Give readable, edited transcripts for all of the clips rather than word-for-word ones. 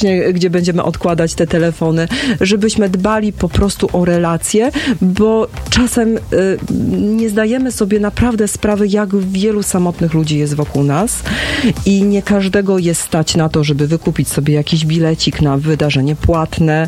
właśnie, gdzie będziemy odkładać te telefony, żebyśmy dbali po prostu o relacje, bo czasem nie zdajemy sobie naprawdę sprawy, jak wielu samotnych ludzi jest wokół nas i nie każdego jest stać na to, żeby wykupić sobie jakiś bilecik na wydarzenie płatne.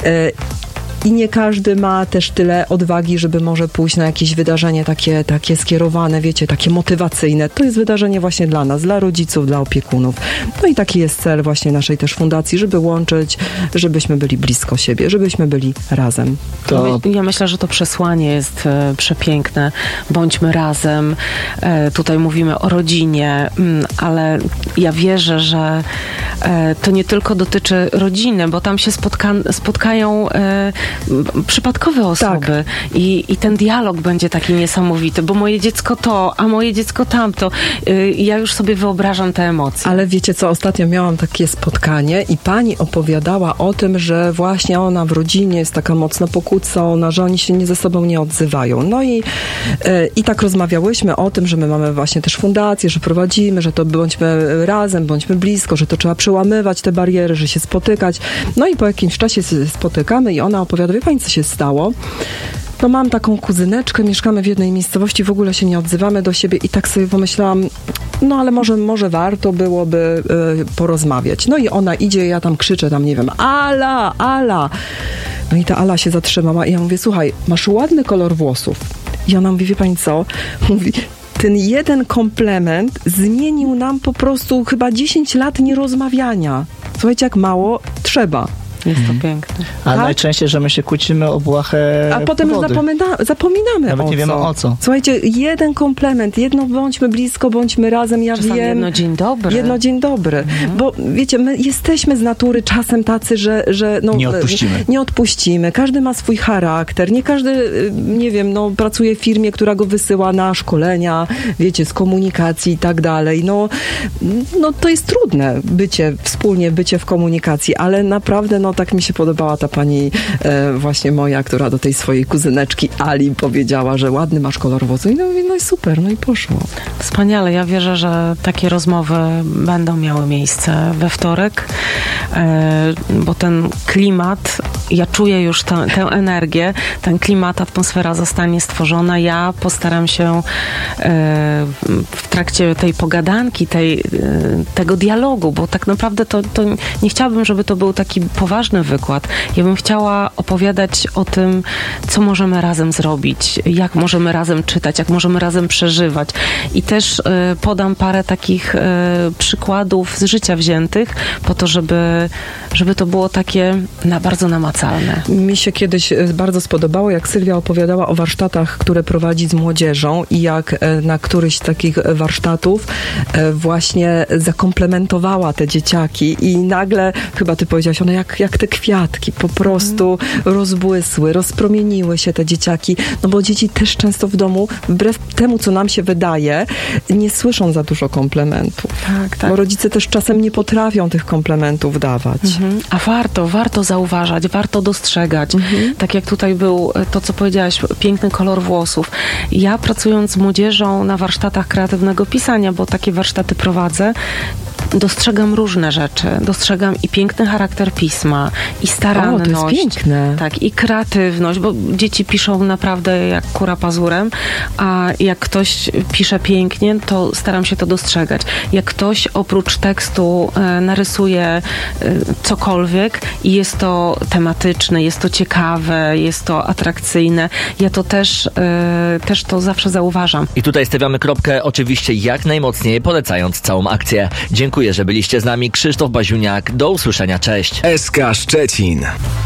I nie każdy ma też tyle odwagi, żeby może pójść na jakieś wydarzenie takie skierowane, wiecie, takie motywacyjne. To jest wydarzenie właśnie dla nas, dla rodziców, dla opiekunów. No i taki jest cel właśnie naszej też fundacji, żeby łączyć, żebyśmy byli blisko siebie, żebyśmy byli razem. Ja myślę, że to przesłanie jest przepiękne. Bądźmy razem. Tutaj mówimy o rodzinie, ale ja wierzę, że to nie tylko dotyczy rodziny, bo tam się spotkają przypadkowe osoby. Tak. I ten dialog będzie taki niesamowity, bo moje dziecko to, a moje dziecko tamto. Ja już sobie wyobrażam te emocje. Ale wiecie co, ostatnio miałam takie spotkanie i pani opowiadała o tym, że właśnie ona w rodzinie jest taka mocno pokłócona, że oni się ze sobą nie odzywają. No i tak rozmawiałyśmy o tym, że my mamy właśnie też fundację, że prowadzimy, że to bądźmy razem, bądźmy blisko, że to trzeba przełamywać te bariery, że się spotykać. No i po jakimś czasie spotykamy i ona opowiada, wie pani, co się stało? No mam taką kuzyneczkę, mieszkamy w jednej miejscowości, w ogóle się nie odzywamy do siebie i tak sobie pomyślałam, no ale może warto byłoby porozmawiać. No i ona idzie, ja tam krzyczę, tam nie wiem, Ala, Ala. No i ta Ala się zatrzymała i ja mówię, słuchaj, masz ładny kolor włosów. I ona mówi, wie pani co? Mówi, ten jeden komplement zmienił nam po prostu chyba 10 lat nierozmawiania. Słuchajcie, jak mało trzeba. Jest to piękne. A tak? Najczęściej, że my się kłócimy o błahę a potem już zapominamy nawet nie wiemy o co. Słuchajcie, jeden komplement, bądźmy blisko, bądźmy razem, ja czasem wiem. Jedno dzień dobry. Bo wiecie, my jesteśmy z natury czasem tacy, że no, nie odpuścimy. Każdy ma swój charakter. Nie każdy, nie wiem, no, pracuje w firmie, która go wysyła na szkolenia, wiecie, z komunikacji i tak dalej. No to jest trudne wspólnie bycie w komunikacji, ale naprawdę, no tak mi się podobała ta pani właśnie moja, która do tej swojej kuzyneczki Ali powiedziała, że ładny masz kolor włosów. No i super, no i poszło. Wspaniale. Ja wierzę, że takie rozmowy będą miały miejsce we wtorek, bo ten klimat, ja czuję już tę energię, ten klimat, atmosfera zostanie stworzona. Ja postaram się w trakcie tej pogadanki, tego dialogu, bo tak naprawdę to nie chciałabym, żeby to był taki poważny wykład. Ja bym chciała opowiadać o tym, co możemy razem zrobić, jak możemy razem czytać, jak możemy razem przeżywać. I też podam parę takich przykładów z życia wziętych, po to, żeby to było takie bardzo namacalne. Mi się kiedyś bardzo spodobało, jak Sylwia opowiadała o warsztatach, które prowadzi z młodzieżą i jak na któryś z takich warsztatów właśnie zakomplementowała te dzieciaki i nagle, chyba ty powiedziałaś, one jak te kwiatki po prostu rozbłysły, rozpromieniły się te dzieciaki, no bo dzieci też często w domu, wbrew temu, co nam się wydaje, nie słyszą za dużo komplementów. Tak. Bo rodzice też czasem nie potrafią tych komplementów dawać. A warto zauważać, warto dostrzegać. Tak jak tutaj był to, co powiedziałaś, piękny kolor włosów. Ja pracując z młodzieżą na warsztatach kreatywnego pisania, bo takie warsztaty prowadzę, dostrzegam różne rzeczy. Dostrzegam i piękny charakter pisma, i staranność. To jest piękne. Tak, i kreatywność, bo dzieci piszą naprawdę jak kura pazurem, a jak ktoś pisze pięknie, to staram się to dostrzegać. Jak ktoś oprócz tekstu narysuje cokolwiek i jest to tematyczne, jest to ciekawe, jest to atrakcyjne, ja to też to zawsze zauważam. I tutaj stawiamy kropkę, oczywiście jak najmocniej, polecając całą akcję. Dziękuję, że byliście z nami. Krzysztof Baziuniak. Do usłyszenia. Cześć. SK Szczecin.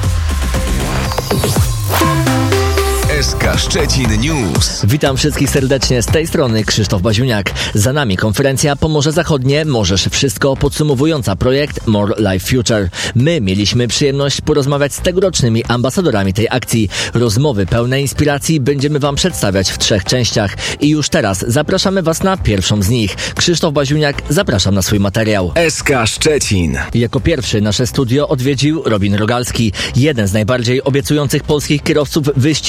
SK Szczecin News. Witam wszystkich serdecznie, z tej strony Krzysztof Baziuniak. Za nami konferencja Pomorze Zachodnie Możesz Wszystko, podsumowująca projekt More Life Future. My mieliśmy przyjemność porozmawiać z tegorocznymi ambasadorami tej akcji. Rozmowy pełne inspiracji będziemy Wam przedstawiać w 3 częściach. I już teraz zapraszamy Was na pierwszą z nich. Krzysztof Baziuniak, zapraszam na swój materiał. SK Szczecin. Jako pierwszy nasze studio odwiedził Robin Rogalski, jeden z najbardziej obiecujących polskich kierowców wyścigowych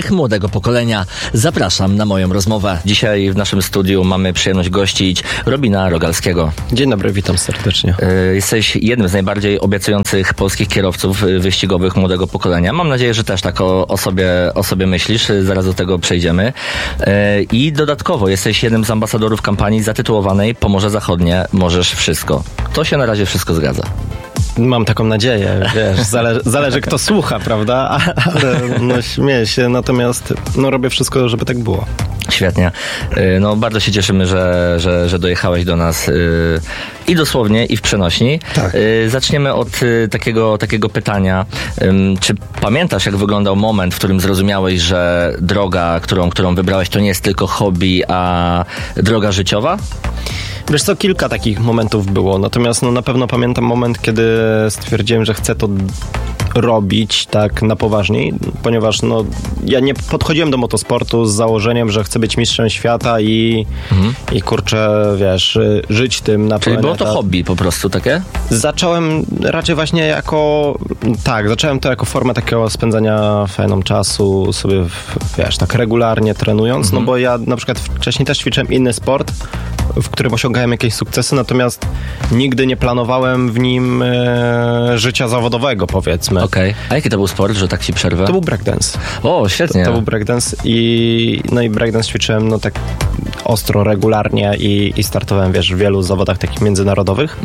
człowiek młodego pokolenia. Zapraszam na moją rozmowę. Dzisiaj w naszym studiu mamy przyjemność gościć Robina Rogalskiego. Dzień dobry, witam serdecznie. Jesteś jednym z najbardziej obiecujących polskich kierowców wyścigowych młodego pokolenia. Mam nadzieję, że też tak o sobie myślisz. Zaraz do tego przejdziemy. I dodatkowo jesteś jednym z ambasadorów kampanii zatytułowanej Pomorze Zachodnie, możesz wszystko. To się na razie wszystko zgadza. Mam taką nadzieję, wiesz, zależy kto słucha, prawda? Ale no, śmieję się, natomiast robię wszystko, żeby tak było. Świetnie. No bardzo się cieszymy, że dojechałeś do nas i dosłownie, i w przenośni. Tak. Zaczniemy od takiego pytania. Czy pamiętasz, jak wyglądał moment, w którym zrozumiałeś, że droga, którą wybrałeś, to nie jest tylko hobby, a droga życiowa? Wiesz co, kilka takich momentów było, natomiast na pewno pamiętam moment, kiedy stwierdziłem, że chcę to robić tak na poważniej, ponieważ ja nie podchodziłem do motosportu z założeniem, że chcę być mistrzem świata i kurczę, wiesz, żyć tym na pełen Czyli było etat. to hobby po prostu takie? Zacząłem raczej właśnie zacząłem to jako formę takiego spędzania fajną czasu sobie, wiesz, tak regularnie trenując, no bo ja na przykład wcześniej też ćwiczyłem inny sport, w którym osiągałem jakieś sukcesy, natomiast nigdy nie planowałem w nim życia zawodowego, powiedzmy. Okej. A jaki to był sport, że tak ci przerwę? To był breakdance. O, świetnie. To był breakdance i breakdance ćwiczyłem tak ostro, regularnie i startowałem, wiesz, w wielu zawodach takich międzynarodowych.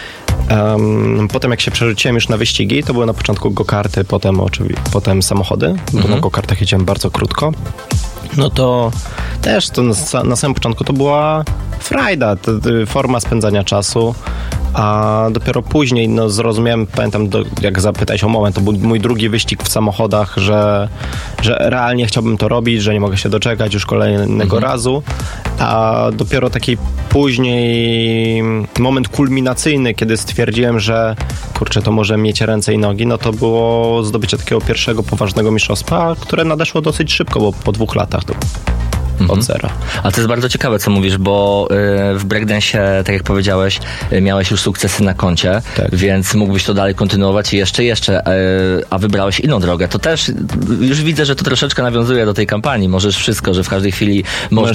Potem jak się przerzuciłem już na wyścigi, to były na początku go-karty, potem samochody, bo na go-kartach jeździłem bardzo krótko. No to też to na samym początku to była frajda, forma spędzania czasu, a dopiero później zrozumiałem, pamiętam, jak zapytałeś o moment, to był mój drugi wyścig w samochodach, że realnie chciałbym to robić, że nie mogę się doczekać już kolejnego razu, a dopiero taki później moment kulminacyjny, kiedy stwierdziłem, że kurczę, to może mieć ręce i nogi, no to było zdobycie takiego pierwszego poważnego mistrzostwa, które nadeszło dosyć szybko, bo po 2 latach to od zera. A to jest bardzo ciekawe, co mówisz, bo w breakdance'ie, tak jak powiedziałeś, miałeś już sukcesy na koncie, tak. Więc mógłbyś to dalej kontynuować i jeszcze, a wybrałeś inną drogę. To też już widzę, że to troszeczkę nawiązuje do tej kampanii. Możesz wszystko, że w każdej chwili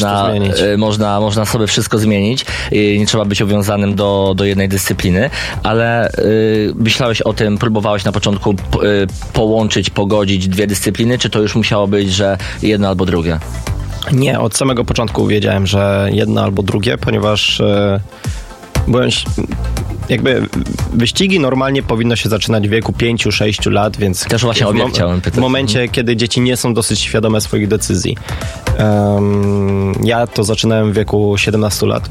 można sobie wszystko zmienić. Nie trzeba być owiązanym do jednej dyscypliny, ale myślałeś o tym, próbowałeś na początku pogodzić 2 dyscypliny, czy to już musiało być, że jedno albo drugie? Nie, od samego początku wiedziałem, że jedno albo drugie, ponieważ wyścigi normalnie powinno się zaczynać w wieku 5-6 lat, więc też właśnie chciałem pytać. W momencie, kiedy dzieci nie są dosyć świadome swoich decyzji. Ja to zaczynałem w wieku 17 lat,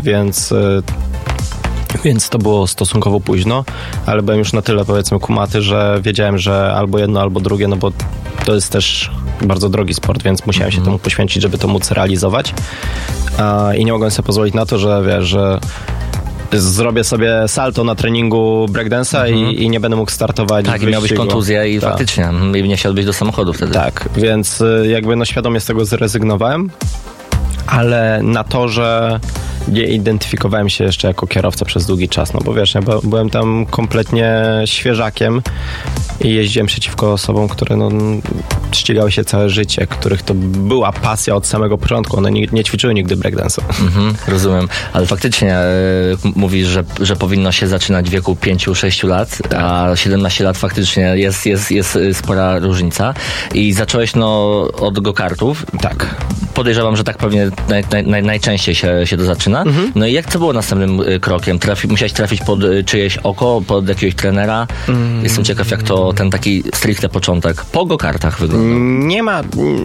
więc to było stosunkowo późno, ale byłem już na tyle, powiedzmy, kumaty, że wiedziałem, że albo jedno, albo drugie, no bo to jest też bardzo drogi sport, więc musiałem się temu poświęcić, żeby to móc realizować. I nie mogłem sobie pozwolić na to, że wiesz, że zrobię sobie salto na treningu breakdance'a i nie będę mógł startować w wyścigu. I miałbyś kontuzję i faktycznie nie wsiadłbyś do samochodu wtedy. Tak, więc świadomie z tego zrezygnowałem, ale na torze nie identyfikowałem się jeszcze jako kierowca przez długi czas, no bo wiesz, ja byłem tam kompletnie świeżakiem i jeździłem przeciwko osobom, które ścigały się całe życie, których to była pasja od samego początku. One nie ćwiczyły nigdy breakdance'u. Rozumiem, ale faktycznie mówisz, że powinno się zaczynać w wieku 5-6 lat, a 17 lat faktycznie jest spora różnica. I zacząłeś od go-kartów. Tak. Podejrzewam, że tak pewnie najczęściej się to zaczyna. No i co było następnym krokiem? Musiałeś trafić pod czyjeś oko, pod jakiegoś trenera? Jestem ciekaw, jak to ten taki stricte początek po go-kartach wygląda. Nie ma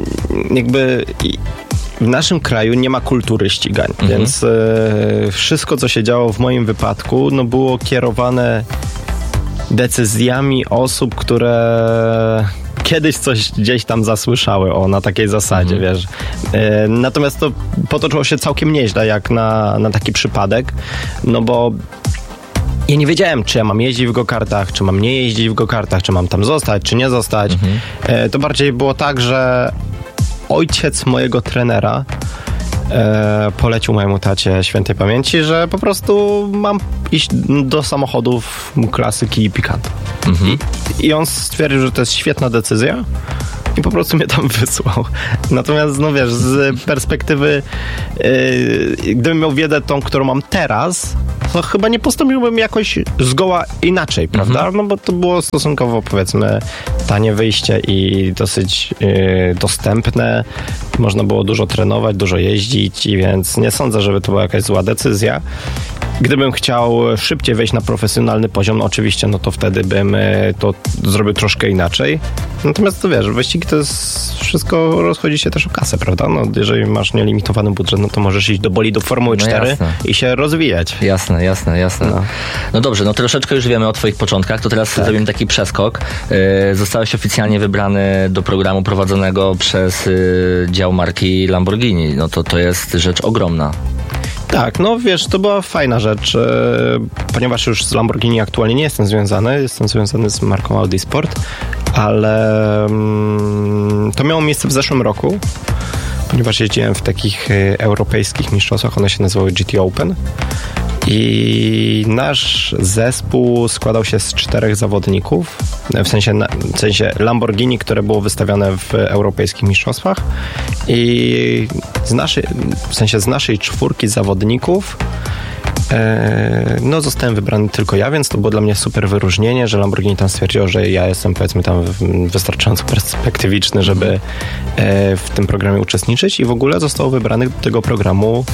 w naszym kraju nie ma kultury ścigań, więc wszystko, co się działo w moim wypadku, było kierowane decyzjami osób, które kiedyś coś gdzieś tam zasłyszały na takiej zasadzie, wiesz. Natomiast to potoczyło się całkiem nieźle, jak na taki przypadek, no bo ja nie wiedziałem, czy ja mam jeździć w go-kartach, czy mam nie jeździć w go-kartach, czy mam tam zostać, czy nie zostać. To bardziej było tak, że ojciec mojego trenera polecił mojemu tacie świętej pamięci, że po prostu mam iść do samochodów klasyki i Picanto. I on stwierdził, że to jest świetna decyzja, i po prostu mnie tam wysłał. Natomiast, no wiesz, z perspektywy gdybym miał wiedzę tą, którą mam teraz, to chyba nie postąpiłbym jakoś zgoła inaczej, prawda? No bo to było stosunkowo, powiedzmy, tanie wyjście i dosyć dostępne. Można było dużo trenować, dużo jeździć, i więc nie sądzę, żeby to była jakaś zła decyzja. Gdybym chciał szybciej wejść na profesjonalny poziom, no oczywiście, no to wtedy bym to zrobił troszkę inaczej. Natomiast to wiesz, wyścigi to jest wszystko, rozchodzi się też o kasę, prawda? No, jeżeli masz nielimitowany budżet, no to możesz iść do bolidów Formuły 4 jasne. I się rozwijać. Jasne. No dobrze, no troszeczkę już wiemy o twoich początkach, to teraz zrobimy taki przeskok. Zostałeś oficjalnie wybrany do programu prowadzonego przez dział marki Lamborghini. No to jest rzecz ogromna. Tak, no wiesz, to była fajna rzecz, ponieważ już z Lamborghini aktualnie nie jestem związany z marką Audi Sport, ale to miało miejsce w zeszłym roku, ponieważ jeździłem w takich europejskich mistrzostwach, one się nazywały GT Open i nasz zespół składał się z 4 zawodników, w sensie Lamborghini, które było wystawione w europejskich mistrzostwach i z naszej 4 zawodników no zostałem wybrany tylko ja, więc to było dla mnie super wyróżnienie, że Lamborghini tam stwierdziło, że ja jestem, powiedzmy, tam wystarczająco perspektywiczny, żeby w tym programie uczestniczyć i w ogóle zostało wybranych do tego programu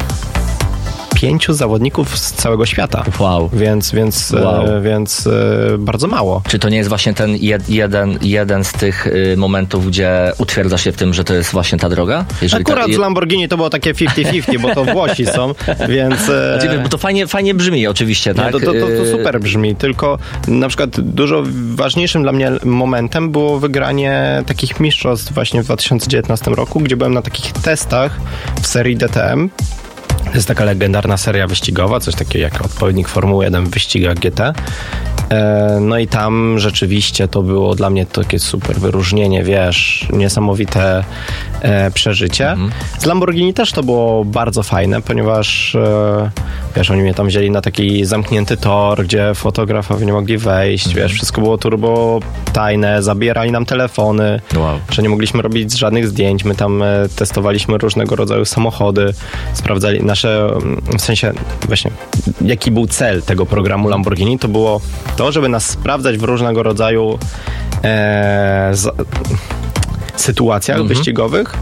5 zawodników z całego świata. Wow. Więc bardzo mało. Czy to nie jest właśnie ten jeden z tych momentów, gdzie utwierdzasz się w tym, że to jest właśnie ta droga? Akurat z Lamborghini to było takie 50-50, bo to Włosi są, więc... Bo to fajnie brzmi oczywiście, tak? Nie, to super brzmi, tylko na przykład dużo ważniejszym dla mnie momentem było wygranie takich mistrzostw właśnie w 2019 roku, gdzie byłem na takich testach w serii DTM. To jest taka legendarna seria wyścigowa, coś takiego jak odpowiednik Formuły 1 w wyścigach GT. No i tam rzeczywiście to było dla mnie takie super wyróżnienie, wiesz, niesamowite przeżycie. Z Lamborghini też to było bardzo fajne, ponieważ wiesz, oni mnie tam wzięli na taki zamknięty tor, gdzie fotografowie nie mogli wejść, wiesz, wszystko było turbo tajne, zabierali nam telefony, że nie mogliśmy robić żadnych zdjęć, my tam testowaliśmy różnego rodzaju samochody, sprawdzali nasze, w sensie właśnie, jaki był cel tego programu Lamborghini, to było to, żeby nas sprawdzać w różnego rodzaju sytuacjach wyścigowych.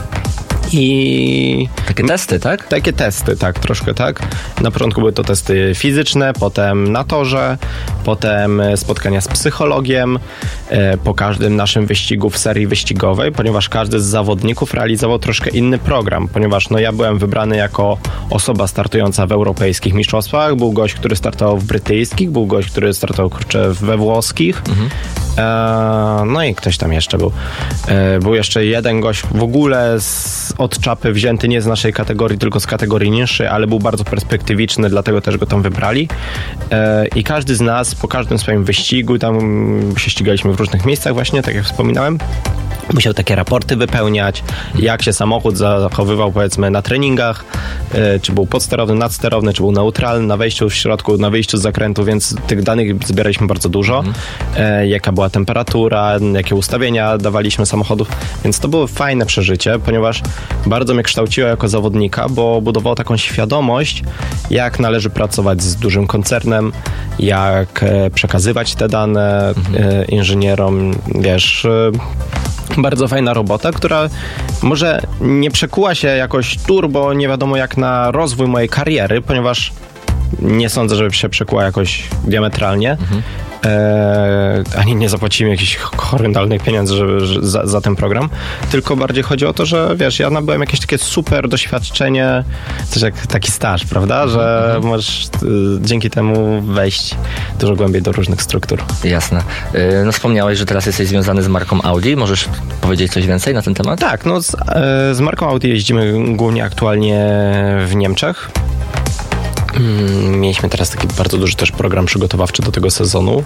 I takie testy, tak? Takie testy, tak, troszkę tak. Na początku były to testy fizyczne, potem na torze, potem spotkania z psychologiem po każdym naszym wyścigu w serii wyścigowej, ponieważ każdy z zawodników realizował troszkę inny program, ponieważ no ja byłem wybrany jako osoba startująca w europejskich mistrzostwach, był gość, który startował w brytyjskich, był gość, który startował we włoskich, no i ktoś tam jeszcze był. Był jeszcze jeden gość w ogóle od czapy wzięty nie z naszej kategorii, tylko z kategorii niższej, ale był bardzo perspektywiczny, dlatego też go tam wybrali. I każdy z nas po każdym swoim wyścigu, tam się ścigaliśmy w różnych miejscach właśnie, tak jak wspominałem, musiał takie raporty wypełniać, jak się samochód zachowywał, powiedzmy, na treningach, czy był podsterowny, nadsterowny, czy był neutralny, na wejściu w środku, na wyjściu z zakrętu, więc tych danych zbieraliśmy bardzo dużo. Jaka była temperatura, jakie ustawienia dawaliśmy samochodów, więc to było fajne przeżycie, ponieważ bardzo mnie kształciło jako zawodnika, bo budowało taką świadomość, jak należy pracować z dużym koncernem, jak przekazywać te dane inżynierom, wiesz... Bardzo fajna robota, która może nie przekuła się jakoś turbo, nie wiadomo jak na rozwój mojej kariery, ponieważ nie sądzę, żeby się przekuła jakoś diametralnie. Ani nie zapłacimy jakichś horrendalnych pieniędzy za ten program, tylko bardziej chodzi o to, że wiesz, ja nabyłem jakieś takie super doświadczenie, coś jak taki staż, prawda, że możesz dzięki temu wejść dużo głębiej do różnych struktur. Jasne. No wspomniałeś, że teraz jesteś związany z marką Audi, możesz powiedzieć coś więcej na ten temat? Tak, no z marką Audi jeździmy głównie aktualnie w Niemczech. Mieliśmy teraz taki bardzo duży też program przygotowawczy do tego sezonu.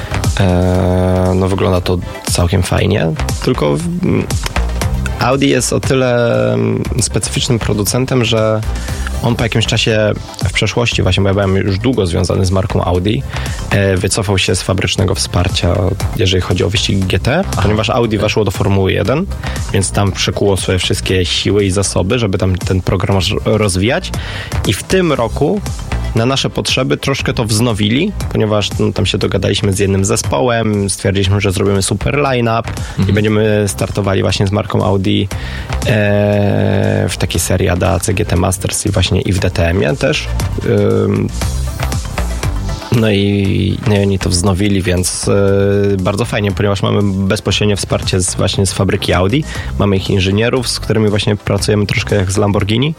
No wygląda to całkiem fajnie, tylko Audi jest o tyle specyficznym producentem, że on po jakimś czasie w przeszłości, właśnie bo ja byłem już długo związany z marką Audi, wycofał się z fabrycznego wsparcia, jeżeli chodzi o wyścigi GT, ponieważ Audi weszło do Formuły 1, więc tam przekuło swoje wszystkie siły i zasoby, żeby tam ten program rozwijać. I w tym roku na nasze potrzeby troszkę to wznowili, ponieważ tam się dogadaliśmy z jednym zespołem, stwierdziliśmy, że zrobimy super line-up i będziemy startowali właśnie z marką Audi w takiej serii ADAC GT Masters i właśnie i w DTM-ie też. No i oni to wznowili, więc bardzo fajnie, ponieważ mamy bezpośrednie wsparcie właśnie z fabryki Audi. Mamy ich inżynierów, z którymi właśnie pracujemy troszkę jak z Lamborghini.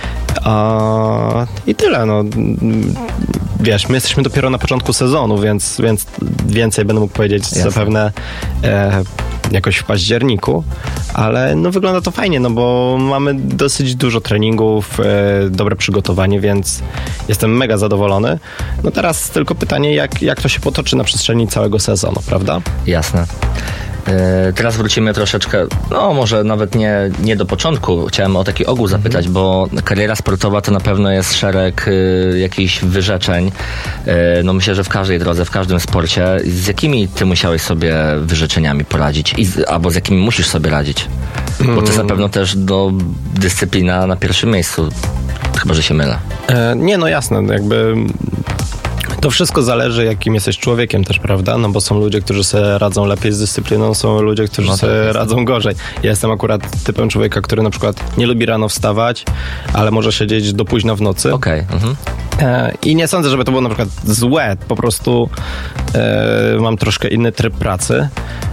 I tyle, no. Wiesz, my jesteśmy dopiero na początku sezonu, więc więcej będę mógł powiedzieć zapewne jakoś w październiku, ale no wygląda to fajnie, no bo mamy dosyć dużo treningów, dobre przygotowanie, więc jestem mega zadowolony. No teraz tylko pytanie, jak to się potoczy na przestrzeni całego sezonu, prawda? Jasne. Teraz wrócimy troszeczkę, no może nawet nie do początku. Chciałem o taki ogół zapytać, bo kariera sportowa to na pewno jest szereg jakichś wyrzeczeń. No myślę, że w każdej drodze, w każdym sporcie. Z jakimi ty musiałeś sobie wyrzeczeniami poradzić? Albo z jakimi musisz sobie radzić? Bo to jest na pewno też dyscyplina na pierwszym miejscu. Chyba, że się mylę. Nie, no jasne, jakby... To wszystko zależy, jakim jesteś człowiekiem też, prawda? No bo są ludzie, którzy sobie radzą lepiej z dyscypliną, są ludzie, którzy sobie radzą gorzej. Ja jestem akurat typem człowieka, który na przykład nie lubi rano wstawać, ale może siedzieć do późna w nocy. Okej. I nie sądzę, żeby to było na przykład złe. Po prostu mam troszkę inny tryb pracy.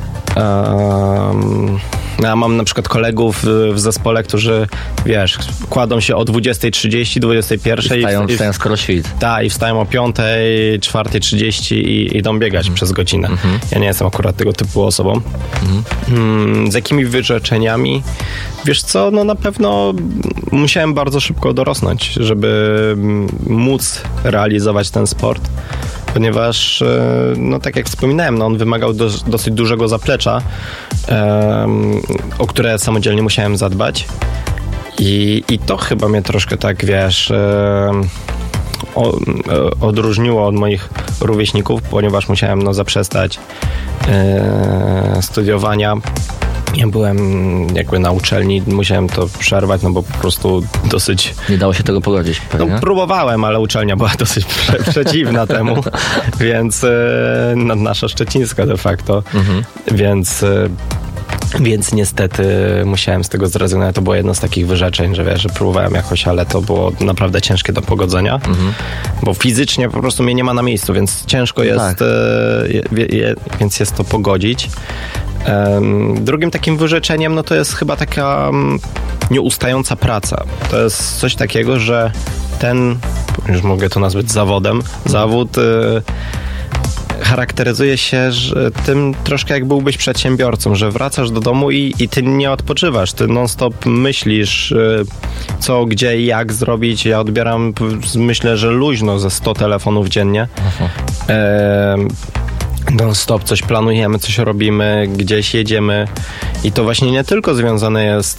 Ja mam na przykład kolegów w zespole, którzy, wiesz, kładą się o 20:30, 21:00 i wstają skoro świt. Tak, i wstają o 5:00, 4:30 i idą biegać przez godzinę. Ja nie jestem akurat tego typu osobą. Z jakimi wyrzeczeniami? Wiesz co, no na pewno musiałem bardzo szybko dorosnąć, żeby móc realizować ten sport. Ponieważ, no tak jak wspominałem, no on wymagał dosyć dużego zaplecza, o które samodzielnie musiałem zadbać. I to chyba mnie troszkę tak, wiesz, odróżniło od moich rówieśników, ponieważ musiałem zaprzestać studiowania. Ja byłem jakby na uczelni, musiałem to przerwać, no bo po prostu dosyć... Nie dało się tego pogodzić pewnie? No próbowałem, ale uczelnia była dosyć przeciwna temu, więc nasza szczecińska de facto, więc niestety musiałem z tego zrezygnować. To było jedno z takich wyrzeczeń, że wiesz, że próbowałem jakoś, ale to było naprawdę ciężkie do pogodzenia, bo fizycznie po prostu mnie nie ma na miejscu, więc ciężko jest, więc jest to pogodzić. Drugim takim wyrzeczeniem, no to jest chyba taka nieustająca praca. To jest coś takiego, że już mogę to nazwać zawodem, zawód charakteryzuje się że tym troszkę jak byłbyś przedsiębiorcą, że wracasz do domu i ty nie odpoczywasz, ty non-stop myślisz co, gdzie i jak zrobić. Ja odbieram, myślę, że luźno ze 100 telefonów dziennie. Non-stop coś planujemy, coś robimy, gdzieś jedziemy i to właśnie nie tylko związane jest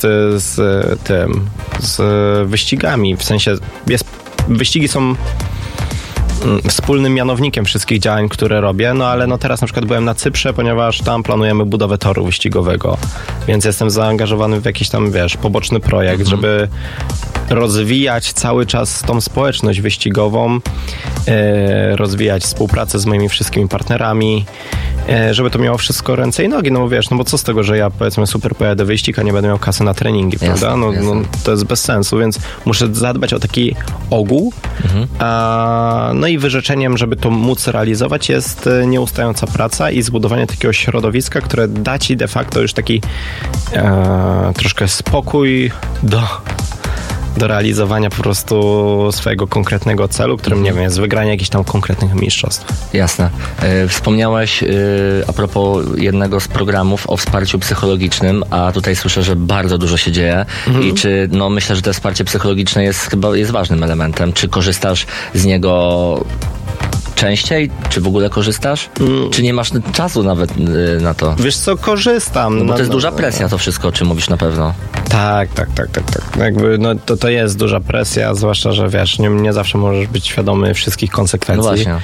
z wyścigami, w sensie wyścigi są wspólnym mianownikiem wszystkich działań, które robię, no ale teraz na przykład byłem na Cyprze, ponieważ tam planujemy budowę toru wyścigowego, więc jestem zaangażowany w jakiś tam, wiesz, poboczny projekt, żeby rozwijać cały czas tą społeczność wyścigową, rozwijać współpracę z moimi wszystkimi partnerami, żeby to miało wszystko ręce i nogi, no bo wiesz, no bo co z tego, że ja powiedzmy super pojadę wyścig, a nie będę miał kasy na treningi, prawda? No to jest bez sensu, więc muszę zadbać o taki ogół, no i wyrzeczeniem, żeby to móc realizować jest nieustająca praca i zbudowanie takiego środowiska, które da ci de facto już taki troszkę spokój do realizowania po prostu swojego konkretnego celu, którym, nie wiem, jest wygranie jakichś tam konkretnych mistrzostw. Jasne. Wspomniałeś a propos jednego z programów o wsparciu psychologicznym, a tutaj słyszę, że bardzo dużo się dzieje i czy, no myślę, że to wsparcie psychologiczne jest ważnym elementem. Czy korzystasz z niego częściej? Czy w ogóle korzystasz? Czy nie masz czasu nawet na to? Wiesz co, korzystam. No bo to jest duża presja to wszystko, o czym mówisz na pewno. Tak. Jakby, no to jest duża presja, zwłaszcza, że wiesz, nie zawsze możesz być świadomy wszystkich konsekwencji. No właśnie.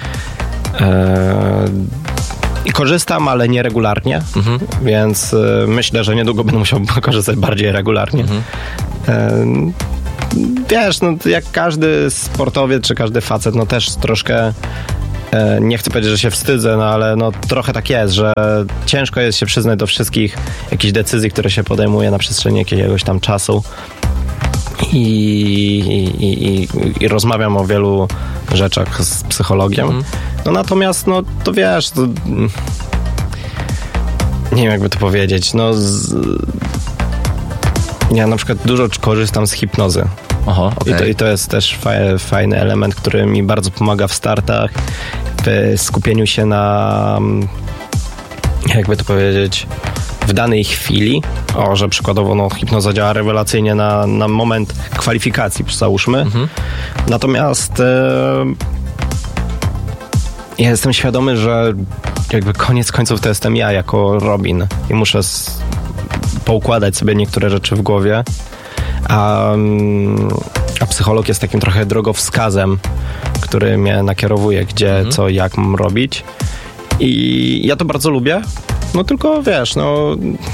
I korzystam, ale nieregularnie, więc myślę, że niedługo będę musiał korzystać bardziej regularnie. Wiesz, no jak każdy sportowiec, czy każdy facet, no też troszkę, nie chcę powiedzieć, że się wstydzę, no ale no trochę tak jest, że ciężko jest się przyznać do wszystkich jakichś decyzji, które się podejmuje na przestrzeni jakiegoś tam czasu. I rozmawiam o wielu rzeczach z psychologiem. No natomiast, no to wiesz, to, nie wiem jakby to powiedzieć, no ja na przykład dużo korzystam z hipnozy. Aha, okay. I to jest też fajny element, który mi bardzo pomaga w startach, w skupieniu się na, jakby to powiedzieć, w danej chwili, że przykładowo no, hipnoza działa rewelacyjnie na moment kwalifikacji, załóżmy. Natomiast ja jestem świadomy, że jakby koniec końców to jestem ja jako Robin i muszę poukładać sobie niektóre rzeczy w głowie, a psycholog jest takim trochę drogowskazem, który mnie nakierowuje, gdzie, co, jak mam robić. I ja to bardzo lubię, no tylko wiesz, no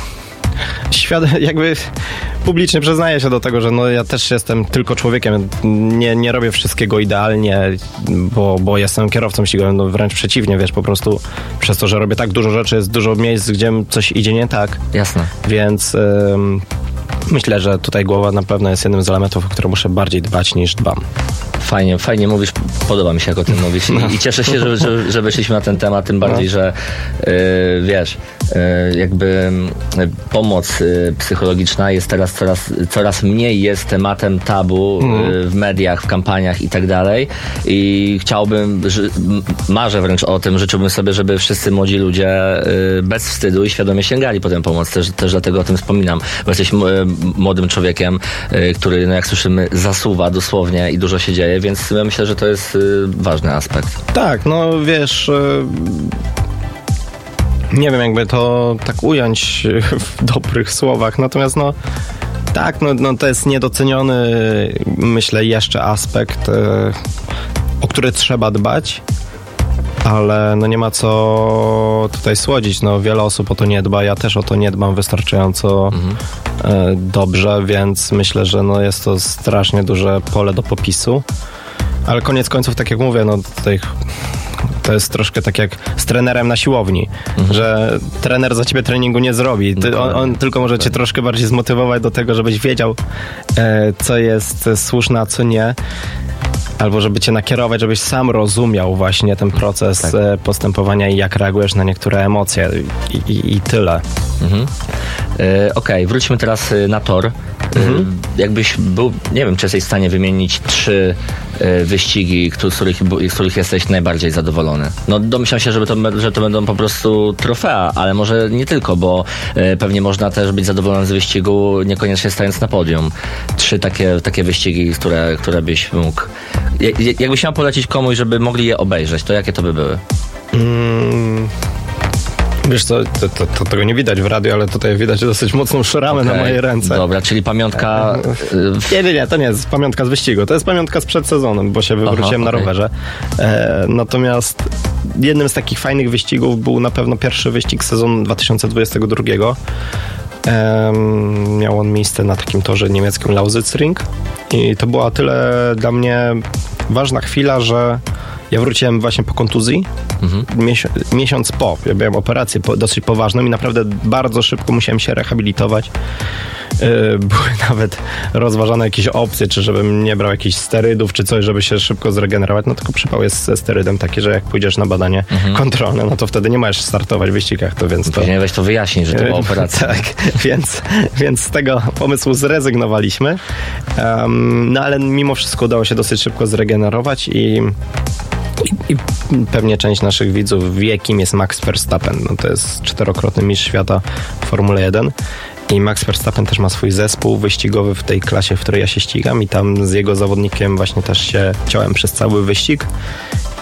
jakby publicznie przyznaję się do tego, że no ja też jestem tylko człowiekiem, nie robię wszystkiego idealnie, bo jestem kierowcą ścigowym, no wręcz przeciwnie, wiesz, po prostu przez to, że robię tak dużo rzeczy, jest dużo miejsc, gdzie coś idzie nie tak. Jasne. Więc myślę, że tutaj głowa na pewno jest jednym z elementów, o które muszę bardziej dbać niż dbam. Fajnie mówisz, podoba mi się, jak o tym mówisz i cieszę się, że wyszliśmy na ten temat, tym bardziej, że wiesz, jakby pomoc psychologiczna jest teraz coraz mniej jest tematem tabu w mediach, w kampaniach i tak dalej i chciałbym, marzę wręcz o tym, życzyłbym sobie, żeby wszyscy młodzi ludzie bez wstydu i świadomie sięgali po tę pomoc, też dlatego o tym wspominam, bo jesteś młodym człowiekiem, który, no jak słyszymy, zasuwa dosłownie i dużo się dzieje, więc ja myślę, że to jest ważny aspekt. Tak, no wiesz, nie wiem jakby to tak ująć w dobrych słowach, natomiast no tak, no to jest niedoceniony, myślę, jeszcze aspekt, o który trzeba dbać, ale no nie ma co tutaj słodzić, no wiele osób o to nie dba, ja też o to nie dbam wystarczająco dobrze, więc myślę, że no jest to strasznie duże pole do popisu. Ale koniec końców, tak jak mówię, no tutaj to jest troszkę tak jak z trenerem na siłowni, że trener za ciebie treningu nie zrobi. On tylko może cię troszkę bardziej zmotywować do tego, żebyś wiedział, co jest słuszne, a co nie. Albo żeby cię nakierować, żebyś sam rozumiał właśnie ten proces postępowania i jak reagujesz na niektóre emocje i tyle. Okej, wróćmy teraz na tor. Jakbyś był, nie wiem, czy jesteś w stanie wymienić 3 wyścigi, z których jesteś najbardziej zadowolony. No domyślam się, że to będą po prostu trofea, ale może nie tylko, bo pewnie można też być zadowolony z wyścigu, niekoniecznie stając na podium. 3 takie wyścigi, które byś mógł... Jakbyś miał polecić komuś, żeby mogli je obejrzeć, to jakie to by były? Wiesz co, to tego nie widać w radiu, ale tutaj widać dosyć mocną szramę na mojej ręce. Dobra, czyli pamiątka... Nie, to nie jest pamiątka z wyścigu. To jest pamiątka sprzed sezonu, bo się wywróciłem na rowerze. Natomiast jednym z takich fajnych wyścigów był na pewno pierwszy wyścig sezonu 2022. Miał on miejsce na takim torze niemieckim Lausitzring i to była tyle dla mnie ważna chwila, że ja wróciłem właśnie po kontuzji, miesiąc po. Ja miałem operację dosyć poważną i naprawdę bardzo szybko musiałem się rehabilitować. Były nawet rozważane jakieś opcje, czy żebym nie brał jakichś sterydów, czy coś, żeby się szybko zregenerować. No tylko przypał jest ze sterydem taki, że jak pójdziesz na badanie kontrolne, no to wtedy nie możesz startować w wyścigach. To więc później weź to wyjaśnić, że to była operacja. Tak, więc z tego pomysłu zrezygnowaliśmy. No ale mimo wszystko udało się dosyć szybko zregenerować i pewnie część naszych widzów wie, kim jest Max Verstappen. No to jest 4-krotny mistrz świata w Formule 1 i Max Verstappen też ma swój zespół wyścigowy w tej klasie, w której ja się ścigam i tam z jego zawodnikiem właśnie też się ciąłem przez cały wyścig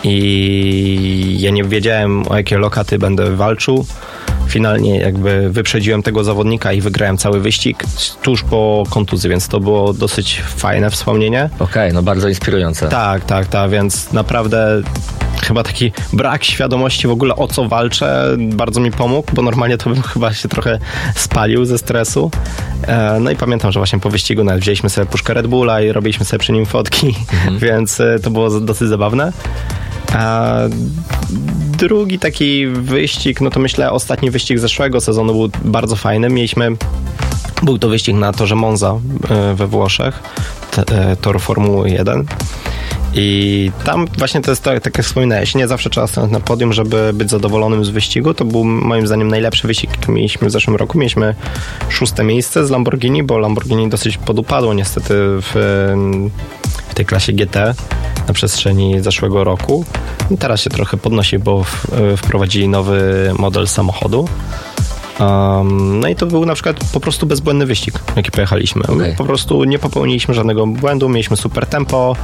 i ja nie wiedziałem, o jakie lokaty będę walczył. Finalnie jakby wyprzedziłem tego zawodnika i wygrałem cały wyścig tuż po kontuzji, więc to było dosyć fajne wspomnienie. Okej, no bardzo inspirujące. Tak, więc naprawdę chyba taki brak świadomości w ogóle, o co walczę, bardzo mi pomógł, bo normalnie to bym chyba się trochę spalił ze stresu. No i pamiętam, że właśnie po wyścigu nawet wzięliśmy sobie puszkę Red Bulla i robiliśmy sobie przy nim fotki, więc to było dosyć zabawne. A drugi taki wyścig, no to myślę ostatni wyścig zeszłego sezonu był bardzo fajny. Był to wyścig na torze Monza we Włoszech, tor Formuły 1. I tam właśnie to jest tak jak wspominałeś, nie zawsze trzeba stanąć na podium, żeby być zadowolonym z wyścigu. To był moim zdaniem najlepszy wyścig, jaki mieliśmy w zeszłym roku. Mieliśmy 6. miejsce z Lamborghini, bo Lamborghini dosyć podupadło niestety w tej klasie GT na przestrzeni zeszłego roku. I teraz się trochę podnosi, bo wprowadzili nowy model samochodu. No i to był na przykład po prostu bezbłędny wyścig, jaki pojechaliśmy. My po prostu nie popełniliśmy żadnego błędu, mieliśmy super tempo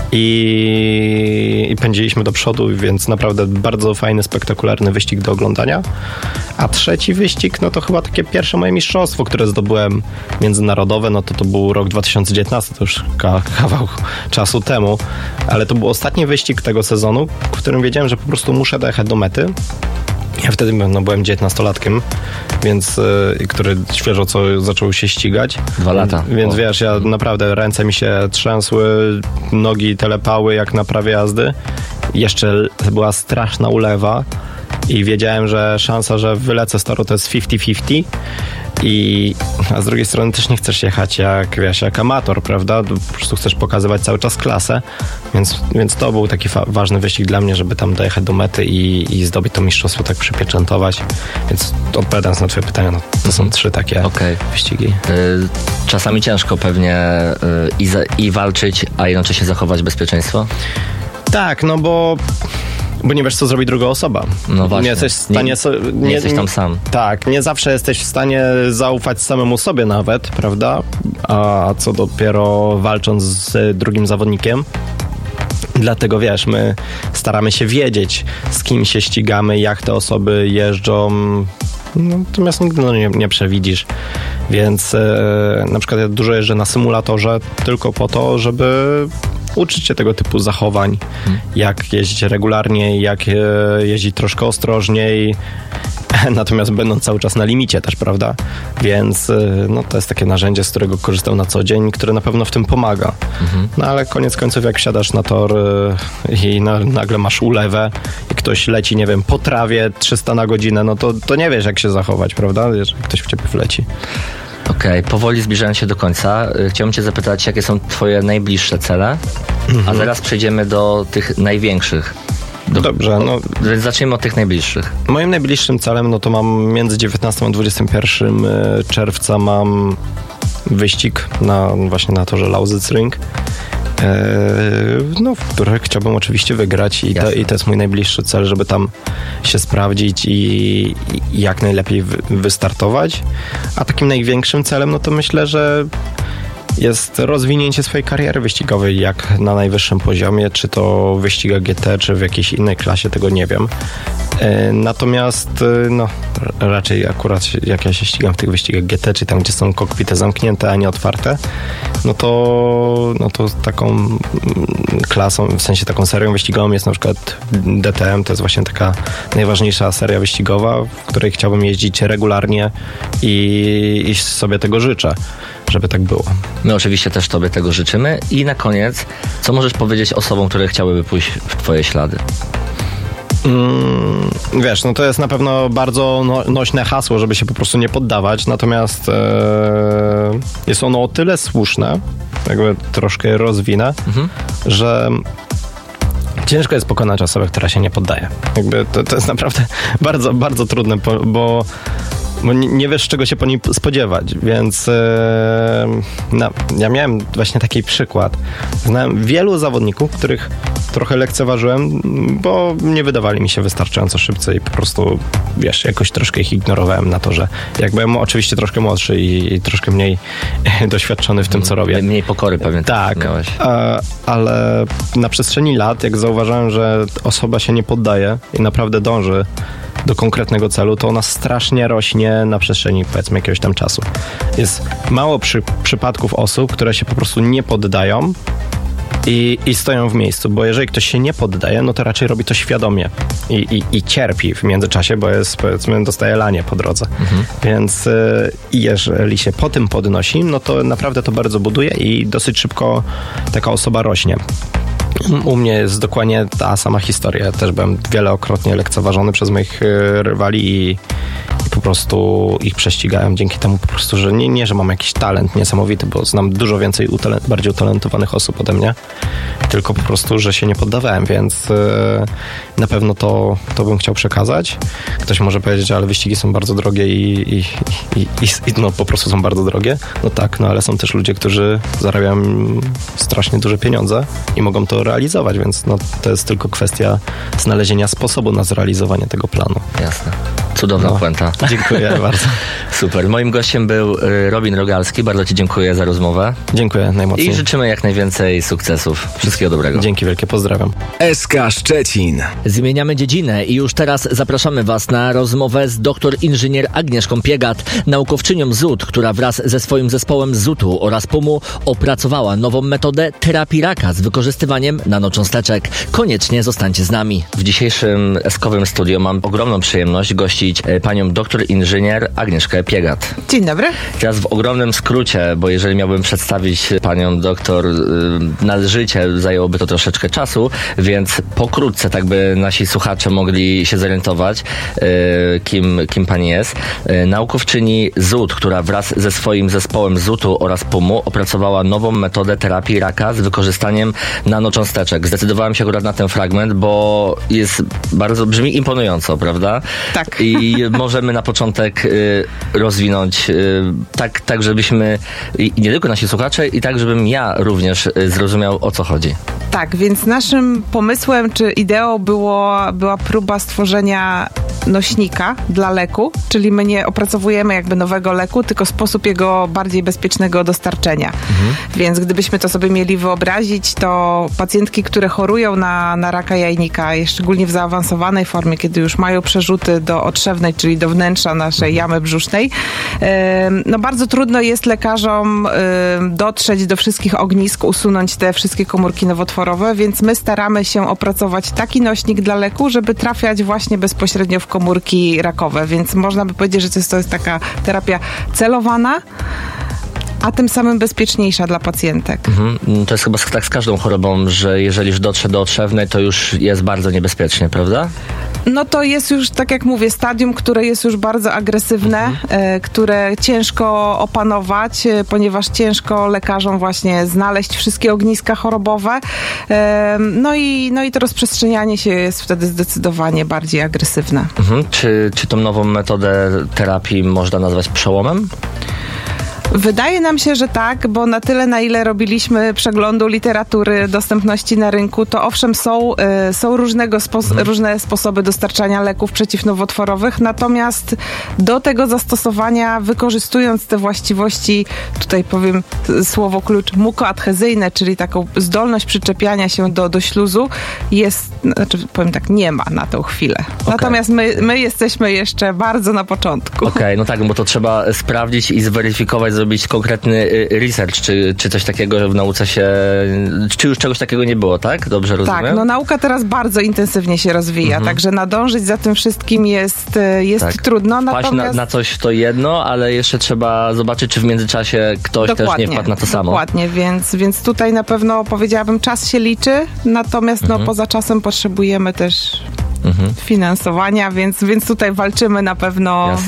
i pędziliśmy do przodu, więc naprawdę bardzo fajny, spektakularny wyścig do oglądania. A trzeci wyścig, no to chyba takie pierwsze moje mistrzostwo, które zdobyłem międzynarodowe, no to był rok 2019, to już kawał czasu temu, ale to był ostatni wyścig tego sezonu, w którym wiedziałem, że po prostu muszę dojechać do mety. Ja wtedy byłem 19-latkiem, więc który świeżo zaczął się ścigać. 2 lata. Więc wiesz, ja naprawdę ręce mi się trzęsły, nogi telepały jak na prawie jazdy. Jeszcze była straszna ulewa i wiedziałem, że szansa, że wylecę z toru to jest 50-50. A z drugiej strony też nie chcesz jechać jak amator, prawda? Po prostu chcesz pokazywać cały czas klasę, więc to był taki ważny wyścig dla mnie, żeby tam dojechać do mety i zdobyć to mistrzostwo, tak przypieczętować. Więc odpowiadając na twoje pytania, no, to są 3 takie wyścigi. Czasami ciężko pewnie i walczyć, a jednocześnie zachować bezpieczeństwo? Tak, no bo nie wiesz, co zrobi druga osoba. No właśnie. Nie jesteś w stanie... Nie jesteś tam sam. Tak, nie zawsze jesteś w stanie zaufać samemu sobie nawet, prawda? A co dopiero walcząc z drugim zawodnikiem. Dlatego wiesz, my staramy się wiedzieć, z kim się ścigamy, jak te osoby jeżdżą. Natomiast nigdy nie przewidzisz. Więc na przykład ja dużo jeżdżę na symulatorze tylko po to, żeby uczyć się tego typu zachowań, jak jeździć regularnie, jak jeździć troszkę ostrożniej, natomiast będąc cały czas na limicie też, prawda? Więc no, to jest takie narzędzie, z którego korzystam na co dzień, które na pewno w tym pomaga. No ale koniec końców, jak wsiadasz na tor i nagle masz ulewę i ktoś leci, nie wiem, po trawie 300 na godzinę, no to nie wiesz, jak się zachować, prawda? Jeżeli ktoś w ciebie wleci. Okej, powoli zbliżając się do końca, chciałbym cię zapytać, jakie są twoje najbliższe cele, a zaraz przejdziemy do tych największych. Dobrze, no... Więc zacznijmy od tych najbliższych. Moim najbliższym celem, no to mam między 19 a 21 czerwca mam wyścig właśnie na torze Lausitzring, w których chciałbym oczywiście wygrać i to jest mój najbliższy cel, żeby tam się sprawdzić i jak najlepiej wystartować. A takim największym celem, no to myślę, że jest rozwinięcie swojej kariery wyścigowej jak na najwyższym poziomie, czy to w wyścigach GT, czy w jakiejś innej klasie, tego nie wiem. Natomiast no, raczej akurat jak ja się ścigam w tych wyścigach GT, czy tam, gdzie są kokpity zamknięte, a nie otwarte, no to taką klasą, w sensie taką serią wyścigową jest na przykład DTM, to jest właśnie taka najważniejsza seria wyścigowa, w której chciałbym jeździć regularnie i sobie tego życzę, żeby tak było. My oczywiście też tobie tego życzymy. I na koniec, co możesz powiedzieć osobom, które chciałyby pójść w twoje ślady? Wiesz, no to jest na pewno bardzo nośne hasło, żeby się po prostu nie poddawać, natomiast jest ono o tyle słuszne, jakby troszkę rozwinę, że ciężko jest pokonać osobę, która się nie poddaje. Jakby to jest naprawdę bardzo, bardzo trudne, bo nie wiesz, czego się po niej spodziewać, więc ja miałem właśnie taki przykład. Znałem wielu zawodników, których trochę lekceważyłem, bo nie wydawali mi się wystarczająco szybcy i po prostu, wiesz, jakoś troszkę ich ignorowałem na to, że jak byłem oczywiście troszkę młodszy i troszkę mniej doświadczony w tym, co robię. Mniej pokory pewnie tak miałeś. Ale na przestrzeni lat, jak zauważyłem, że osoba się nie poddaje i naprawdę dąży do konkretnego celu, to ona strasznie rośnie na przestrzeni, powiedzmy, jakiegoś tam czasu. Jest mało przypadków osób, które się po prostu nie poddają i stoją w miejscu, bo jeżeli ktoś się nie poddaje, no to raczej robi to świadomie i cierpi w międzyczasie, bo jest, powiedzmy, dostaje lanie po drodze. Więc jeżeli się po tym podnosi, no to naprawdę to bardzo buduje i dosyć szybko taka osoba rośnie. U mnie jest dokładnie ta sama historia. Ja też byłem wielokrotnie lekceważony przez moich rywali i po prostu ich prześcigałem dzięki temu po prostu, że nie, że mam jakiś talent niesamowity, bo znam dużo więcej bardziej utalentowanych osób ode mnie, tylko po prostu, że się nie poddawałem, więc na pewno to bym chciał przekazać. Ktoś może powiedzieć, ale wyścigi są bardzo drogie i no po prostu są bardzo drogie. No tak, no ale są też ludzie, którzy zarabiają strasznie duże pieniądze i mogą to realizować, więc no to jest tylko kwestia znalezienia sposobu na zrealizowanie tego planu. Jasne. Cudowna puenta. Dziękuję bardzo. Super. Moim gościem był Robin Rogalski. Bardzo Ci dziękuję za rozmowę. Dziękuję najmocniej. I życzymy jak najwięcej sukcesów. Wszystkiego dobrego. Dzięki wielkie, pozdrawiam. SK Szczecin. Zmieniamy dziedzinę i już teraz zapraszamy Was na rozmowę z doktor inżynier Agnieszką Piegat, naukowczynią ZUT, która wraz ze swoim zespołem ZUT-u oraz PUM-u opracowała nową metodę terapii raka z wykorzystywaniem nanocząsteczek. Koniecznie zostańcie z nami. W dzisiejszym eskowym studiu mam ogromną przyjemność gościć panią doktor inżynier Agnieszkę Piegat. Dzień dobry. Teraz w ogromnym skrócie, bo jeżeli miałbym przedstawić panią doktor należycie, zajęłoby to troszeczkę czasu, więc pokrótce, tak by nasi słuchacze mogli się zorientować, kim pani jest. Naukowczyni ZUT, która wraz ze swoim zespołem ZUT-u oraz PUM-u opracowała nową metodę terapii raka z wykorzystaniem nanocząsteczek. Zdecydowałem się akurat na ten fragment, bo brzmi imponująco, prawda? Tak. I możemy na początek rozwinąć tak, żebyśmy, i nie tylko nasi słuchacze, i tak, żebym ja również zrozumiał, o co chodzi. Tak, więc naszym pomysłem czy ideą była próba stworzenia nośnika dla leku, czyli my nie opracowujemy jakby nowego leku, tylko sposób jego bardziej bezpiecznego dostarczenia. Więc gdybyśmy to sobie mieli wyobrazić, to pacjentki, które chorują na raka jajnika, szczególnie w zaawansowanej formie, kiedy już mają przerzuty do otrzewnej, czyli do wnętrza naszej jamy brzusznej, no bardzo trudno jest lekarzom dotrzeć do wszystkich ognisk, usunąć te wszystkie komórki nowotworowe, więc my staramy się opracować taki nośnik dla leku, żeby trafiać właśnie bezpośrednio w komórki rakowe, więc można by powiedzieć, że to jest taka terapia celowana, a tym samym bezpieczniejsza dla pacjentek. To jest chyba tak z każdą chorobą, że jeżeli już dotrze do otrzewnej, to już jest bardzo niebezpiecznie, prawda? No to jest już, tak jak mówię, stadium, które jest już bardzo agresywne, które ciężko opanować, ponieważ ciężko lekarzom właśnie znaleźć wszystkie ogniska chorobowe. No i to rozprzestrzenianie się jest wtedy zdecydowanie bardziej agresywne. Czy tą nową metodę terapii można nazwać przełomem? Wydaje nam się, że tak, bo na tyle, na ile robiliśmy przeglądu literatury, dostępności na rynku, to owszem są różne sposoby dostarczania leków przeciwnowotworowych, natomiast do tego zastosowania, wykorzystując te właściwości, tutaj powiem słowo klucz, mukoadhezyjne, czyli taką zdolność przyczepiania się do śluzu, powiem tak, nie ma na tą chwilę. Okay. Natomiast my jesteśmy jeszcze bardzo na początku. Okej, no tak, bo to trzeba sprawdzić i zweryfikować, zrobić konkretny research, czy coś takiego w nauce czy już czegoś takiego nie było, tak? Dobrze rozumiem? Tak, no nauka teraz bardzo intensywnie się rozwija, także nadążyć za tym wszystkim jest tak trudno. Natomiast na coś to jedno, ale jeszcze trzeba zobaczyć, czy w międzyczasie ktoś też nie wpadł na to samo. Dokładnie, więc tutaj na pewno powiedziałabym, czas się liczy, natomiast poza czasem potrzebujemy też finansowania, więc tutaj walczymy na pewno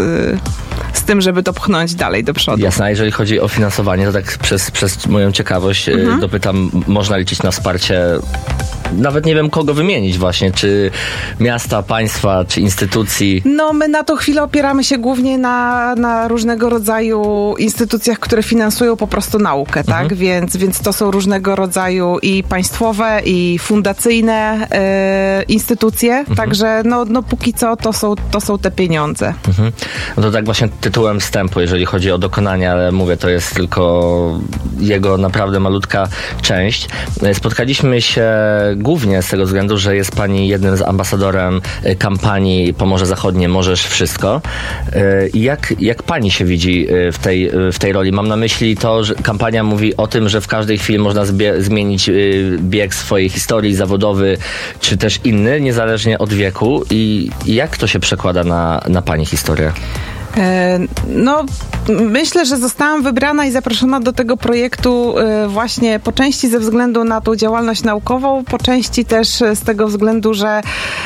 z tym, żeby to pchnąć dalej do przodu. Jasne, a jeżeli chodzi o finansowanie, to tak przez moją ciekawość dopytam, można liczyć na wsparcie nawet nie wiem kogo wymienić właśnie, czy miasta, państwa, czy instytucji. No my na tą chwilę opieramy się głównie na różnego rodzaju instytucjach, które finansują po prostu naukę, tak? Więc to są różnego rodzaju i państwowe, i fundacyjne instytucje, także no póki co to są te pieniądze. No to tak właśnie tytułem wstępu, jeżeli chodzi o dokonania, ale mówię, to jest tylko jego naprawdę malutka część. Spotkaliśmy się głównie z tego względu, że jest pani jednym z ambasadorem kampanii Pomorze Zachodnie Możesz Wszystko. Jak pani się widzi w tej roli? Mam na myśli to, że kampania mówi o tym, że w każdej chwili można zmienić bieg swojej historii zawodowy, czy też inny, niezależnie od wieku. I jak to się przekłada na pani historię? No, myślę, że zostałam wybrana i zaproszona do tego projektu właśnie po części ze względu na tą działalność naukową, po części też z tego względu, że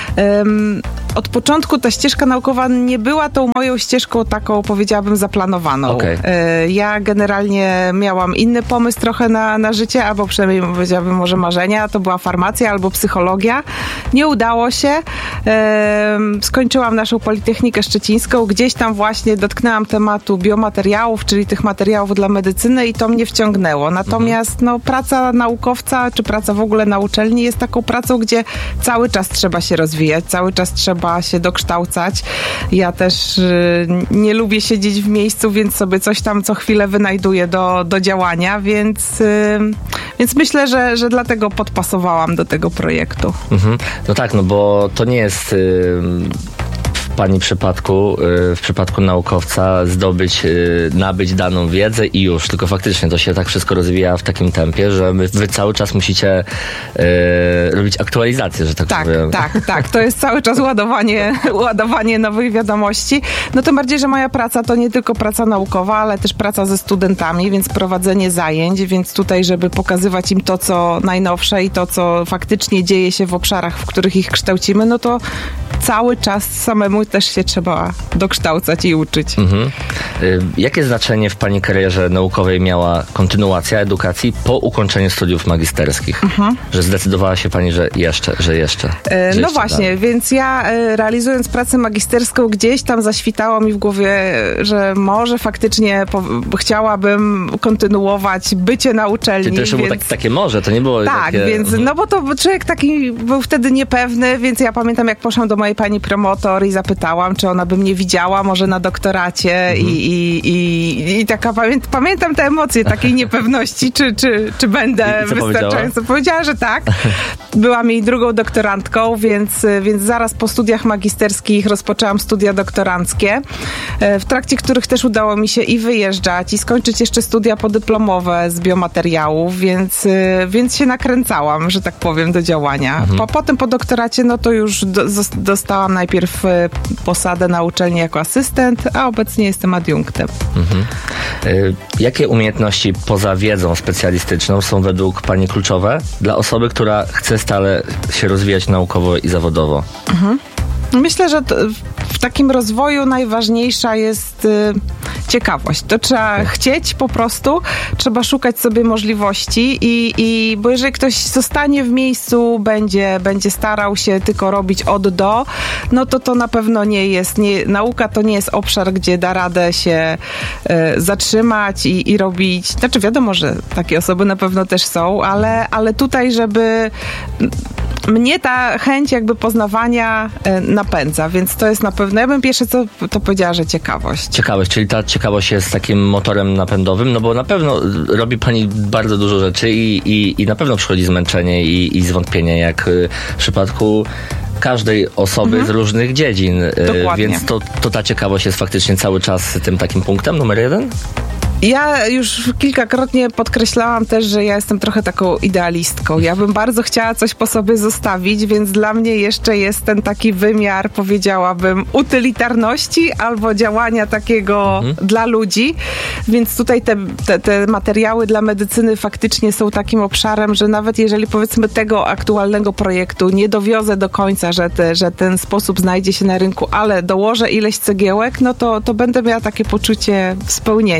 od początku ta ścieżka naukowa nie była tą moją ścieżką taką, powiedziałabym, zaplanowaną. Okay. Ja generalnie miałam inny pomysł trochę na życie, albo przynajmniej powiedziałabym może marzenia, to była farmacja albo psychologia. Nie udało się. Skończyłam naszą Politechnikę Szczecińską, gdzieś tam właśnie dotknęłam tematu biomateriałów, czyli tych materiałów dla medycyny i to mnie wciągnęło. Natomiast praca naukowca, czy praca w ogóle na uczelni jest taką pracą, gdzie cały czas trzeba się rozwijać, cały czas trzeba się dokształcać. Ja też nie lubię siedzieć w miejscu, więc sobie coś tam co chwilę wynajduję do działania, więc myślę, że dlatego podpasowałam do tego projektu. No tak, no bo to nie jest w pani przypadku, w przypadku naukowca nabyć daną wiedzę i już, tylko faktycznie to się tak wszystko rozwija w takim tempie, że wy cały czas musicie robić aktualizację, że tak powiem. Tak. To jest cały czas ładowanie nowych wiadomości. No tym bardziej, że moja praca to nie tylko praca naukowa, ale też praca ze studentami, więc prowadzenie zajęć, więc tutaj, żeby pokazywać im to, co najnowsze i to, co faktycznie dzieje się w obszarach, w których ich kształcimy, no to cały czas samemu też się trzeba dokształcać i uczyć. Jakie znaczenie w pani karierze naukowej miała kontynuacja edukacji po ukończeniu studiów magisterskich? Że zdecydowała się pani, że jeszcze. No właśnie, dalej. Więc ja realizując pracę magisterską gdzieś tam zaświtało mi w głowie, że może faktycznie chciałabym kontynuować bycie na uczelni. Czyli to jeszcze było takie może, to nie było tak, takie... więc no bo to człowiek taki był wtedy niepewny, więc ja pamiętam, jak poszłam do mojej pani promotor i zapytałam, czy ona by mnie widziała może na doktoracie i taka pamiętam te emocje takiej niepewności, czy będę wystarczająco. Powiedziała, że tak. Byłam jej drugą doktorantką, więc zaraz po studiach magisterskich rozpoczęłam studia doktoranckie, w trakcie których też udało mi się i wyjeżdżać, i skończyć jeszcze studia podyplomowe z biomateriałów, więc się nakręcałam, że tak powiem, do działania. Potem po doktoracie, no to już dostałam najpierw posadę na uczelni jako asystent, a obecnie jestem adiunktem. Jakie umiejętności poza wiedzą specjalistyczną są według pani kluczowe dla osoby, która chce stale się rozwijać naukowo i zawodowo? Myślę, że w takim rozwoju najważniejsza jest ciekawość. To trzeba chcieć po prostu, trzeba szukać sobie możliwości bo jeżeli ktoś zostanie w miejscu, będzie starał się tylko robić od do, no to na pewno nie jest, nauka to nie jest obszar, gdzie da radę się zatrzymać i robić, znaczy wiadomo, że takie osoby na pewno też są, ale tutaj, żeby mnie ta chęć jakby poznawania napędza, więc to jest na pewno, ja bym pierwsze co to powiedziała, że ciekawość. Ciekawość, czyli ta ciekawość jest takim motorem napędowym, no bo na pewno robi pani bardzo dużo rzeczy i na pewno przychodzi zmęczenie i zwątpienie, jak w przypadku każdej osoby z różnych dziedzin. Dokładnie. Więc to ta ciekawość jest faktycznie cały czas tym takim punktem numer 1? Ja już kilkakrotnie podkreślałam też, że ja jestem trochę taką idealistką. Ja bym bardzo chciała coś po sobie zostawić, więc dla mnie jeszcze jest ten taki wymiar, powiedziałabym, utylitarności albo działania takiego dla ludzi. Więc tutaj te materiały dla medycyny faktycznie są takim obszarem, że nawet jeżeli powiedzmy tego aktualnego projektu nie dowiozę do końca, że ten sposób znajdzie się na rynku, ale dołożę ileś cegiełek, no to będę miała takie poczucie spełnienia.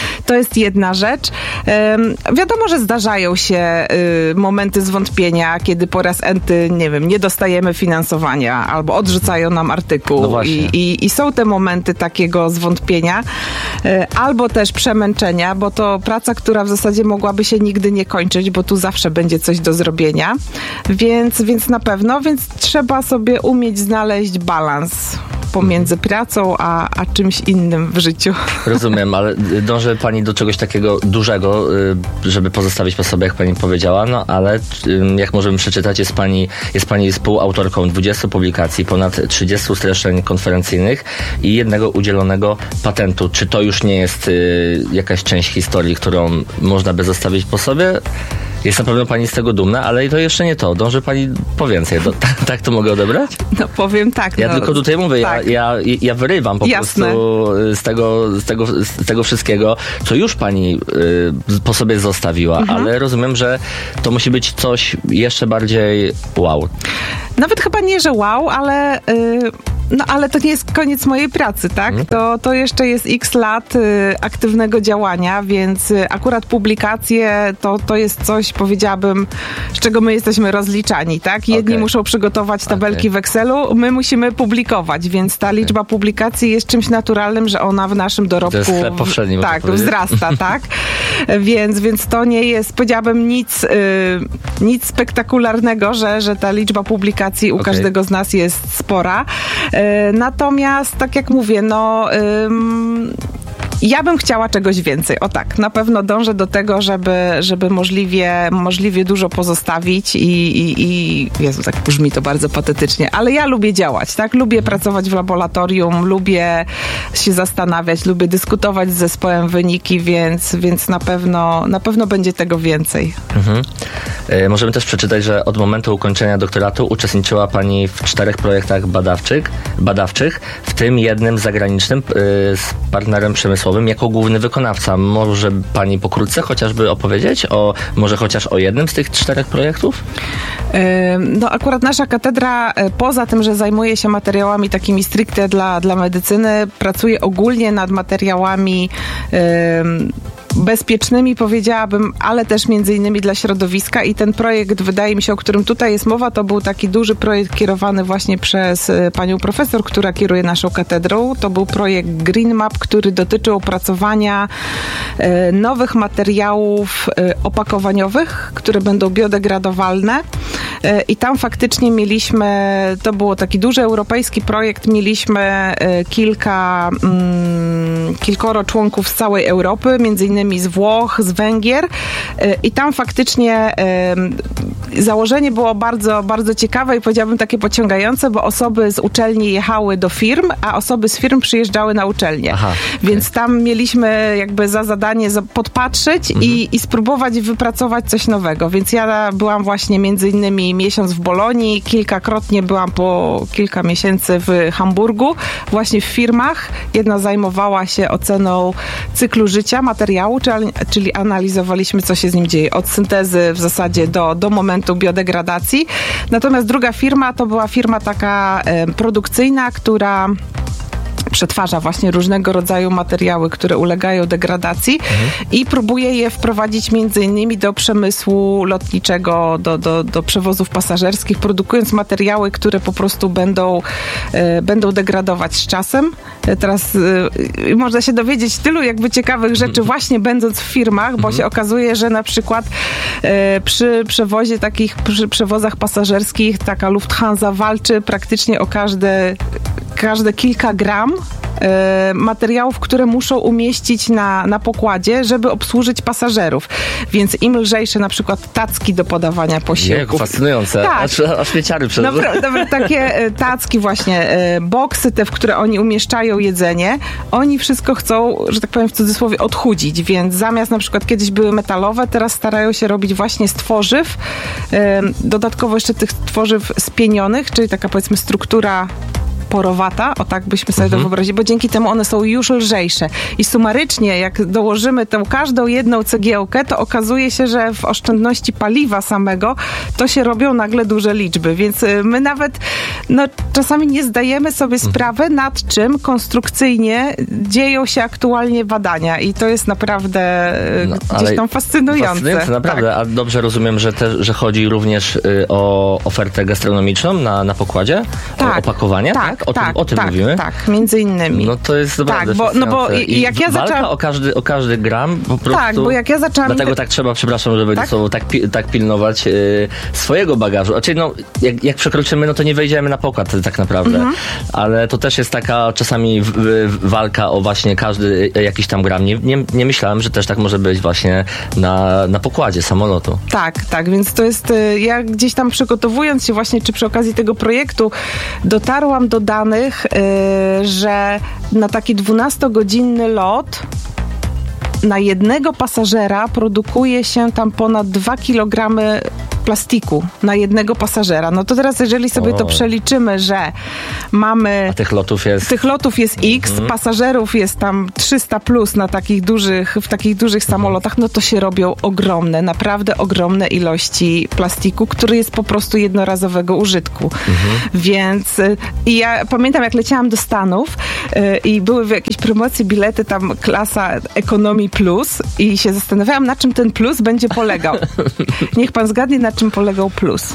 To jest jedna rzecz. Wiadomo, że zdarzają się momenty zwątpienia, kiedy po raz enty, nie wiem, nie dostajemy finansowania albo odrzucają nam artykuł. No I są te momenty takiego zwątpienia albo też przemęczenia, bo to praca, która w zasadzie mogłaby się nigdy nie kończyć, bo tu zawsze będzie coś do zrobienia. Więc na pewno, więc trzeba sobie umieć znaleźć balans pomiędzy pracą a czymś innym w życiu. Rozumiem, ale dąży pani do czegoś takiego dużego, żeby pozostawić po sobie, jak pani powiedziała, no ale jak możemy przeczytać, jest pani współautorką 20 publikacji, ponad 30 streszczeń konferencyjnych i jednego udzielonego patentu. Czy to już nie jest jakaś część historii, którą można by zostawić po sobie? Jest na pewno pani z tego dumna, ale to jeszcze nie to. Dąży pani po więcej. Tak to mogę odebrać? No powiem tak. Ja tylko tutaj mówię, tak. ja wyrywam po Jasne. prostu z tego wszystkiego, co już pani po sobie zostawiła, ale rozumiem, że to musi być coś jeszcze bardziej wow. Nawet chyba nie, że wow, ale... No ale to nie jest koniec mojej pracy, tak? To jeszcze jest x lat aktywnego działania, więc akurat publikacje to jest coś, powiedziałabym, z czego my jesteśmy rozliczani, tak? Jedni muszą przygotować tabelki w Excelu, my musimy publikować, więc ta liczba publikacji jest czymś naturalnym, że ona w naszym dorobku... To jest chleb powszedni, tak, wzrasta, tak? Więc to nie jest, powiedziałabym, nic spektakularnego, że ta liczba publikacji u każdego z nas jest spora. Natomiast, tak jak mówię, ja bym chciała czegoś więcej. O tak, na pewno dążę do tego, żeby możliwie dużo pozostawić i Jezu, tak brzmi to bardzo patetycznie, ale ja lubię działać, tak? Lubię pracować w laboratorium, lubię się zastanawiać, lubię dyskutować z zespołem wyniki, więc na pewno będzie tego więcej. Możemy też przeczytać, że od momentu ukończenia doktoratu uczestniczyła pani w 4 projektach badawczych, w tym jednym zagranicznym z partnerem przemysłowym jako główny wykonawca. Może pani pokrótce chociażby opowiedzieć może chociaż o jednym z tych 4 projektów? No akurat nasza katedra, poza tym, że zajmuje się materiałami takimi stricte dla medycyny, pracuje ogólnie nad materiałami bezpiecznymi, powiedziałabym, ale też między innymi dla środowiska i ten projekt, wydaje mi się, o którym tutaj jest mowa, to był taki duży projekt kierowany właśnie przez panią profesor, która kieruje naszą katedrą. To był projekt Green Map, który dotyczył opracowania nowych materiałów opakowaniowych, które będą biodegradowalne i tam faktycznie to było taki duży europejski projekt, mieliśmy kilkoro członków z całej Europy, między innymi z Włoch, z Węgier i tam faktycznie założenie było bardzo, bardzo ciekawe i powiedziałabym takie pociągające, bo osoby z uczelni jechały do firm, a osoby z firm przyjeżdżały na uczelnię. Więc tam mieliśmy jakby za zadanie podpatrzeć i spróbować wypracować coś nowego. Więc ja byłam właśnie między innymi miesiąc w Bolonii, kilkakrotnie byłam po kilka miesięcy w Hamburgu, właśnie w firmach. Jedna zajmowała się oceną cyklu życia materiału, czyli analizowaliśmy, co się z nim dzieje od syntezy w zasadzie do momentu biodegradacji. Natomiast druga firma to była firma taka produkcyjna, która przetwarza właśnie różnego rodzaju materiały, które ulegają degradacji i próbuje je wprowadzić między innymi do przemysłu lotniczego, do przewozów pasażerskich, produkując materiały, które po prostu będą degradować z czasem. Teraz można się dowiedzieć tylu jakby ciekawych rzeczy właśnie będąc w firmach, bo się okazuje, że na przykład przy przewozach pasażerskich taka Lufthansa walczy praktycznie o każde kilka gram materiałów, które muszą umieścić na pokładzie, żeby obsłużyć pasażerów. Więc im lżejsze na przykład tacki do podawania posiłków. Fascynujące. Tak. Aż pieciary przed. Takie tacki właśnie, boksy te, w które oni umieszczają jedzenie, oni wszystko chcą, że tak powiem w cudzysłowie, odchudzić, więc zamiast na przykład kiedyś były metalowe, teraz starają się robić właśnie z tworzyw, dodatkowo jeszcze tych tworzyw spienionych, czyli taka powiedzmy struktura porowata, o tak byśmy sobie to wyobrazili, bo dzięki temu one są już lżejsze. I sumarycznie, jak dołożymy tę każdą jedną cegiełkę, to okazuje się, że w oszczędności paliwa samego to się robią nagle duże liczby, więc my nawet czasami nie zdajemy sobie sprawy, nad czym konstrukcyjnie dzieją się aktualnie badania i to jest naprawdę gdzieś tam fascynujące. Naprawdę, tak. A dobrze rozumiem, że chodzi również o ofertę gastronomiczną na pokładzie? Tak. O opakowanie? Tak, o tym mówimy? Tak, między innymi. No to jest naprawdę bo jak ja zaczęłam... o każdy gram po prostu... Tak, bo jak ja zaczęłam... Dlatego tak trzeba, przepraszam, żeby ze sobą tak pilnować swojego bagażu. Znaczy, jak przekroczymy, to nie wejdziemy na pokład tak naprawdę. Ale to też jest taka czasami walka o właśnie każdy jakiś tam gram. Nie myślałem, że też tak może być właśnie na pokładzie samolotu. Tak, więc to jest... Ja gdzieś tam przygotowując się właśnie, czy przy okazji tego projektu, dotarłam do danych, że na taki 12-godzinny lot na jednego pasażera produkuje się tam ponad 2 kg plastiku na jednego pasażera. No to teraz, jeżeli sobie to przeliczymy, że mamy... A tych lotów jest X, pasażerów jest tam 300 plus w takich dużych samolotach, no to się robią naprawdę ogromne ilości plastiku, który jest po prostu jednorazowego użytku. Więc i ja pamiętam, jak leciałam do Stanów i były w jakiejś promocji bilety, tam klasa Economy Plus i się zastanawiałam, na czym ten plus będzie polegał. Niech pan zgadnie, na czym polegał plus.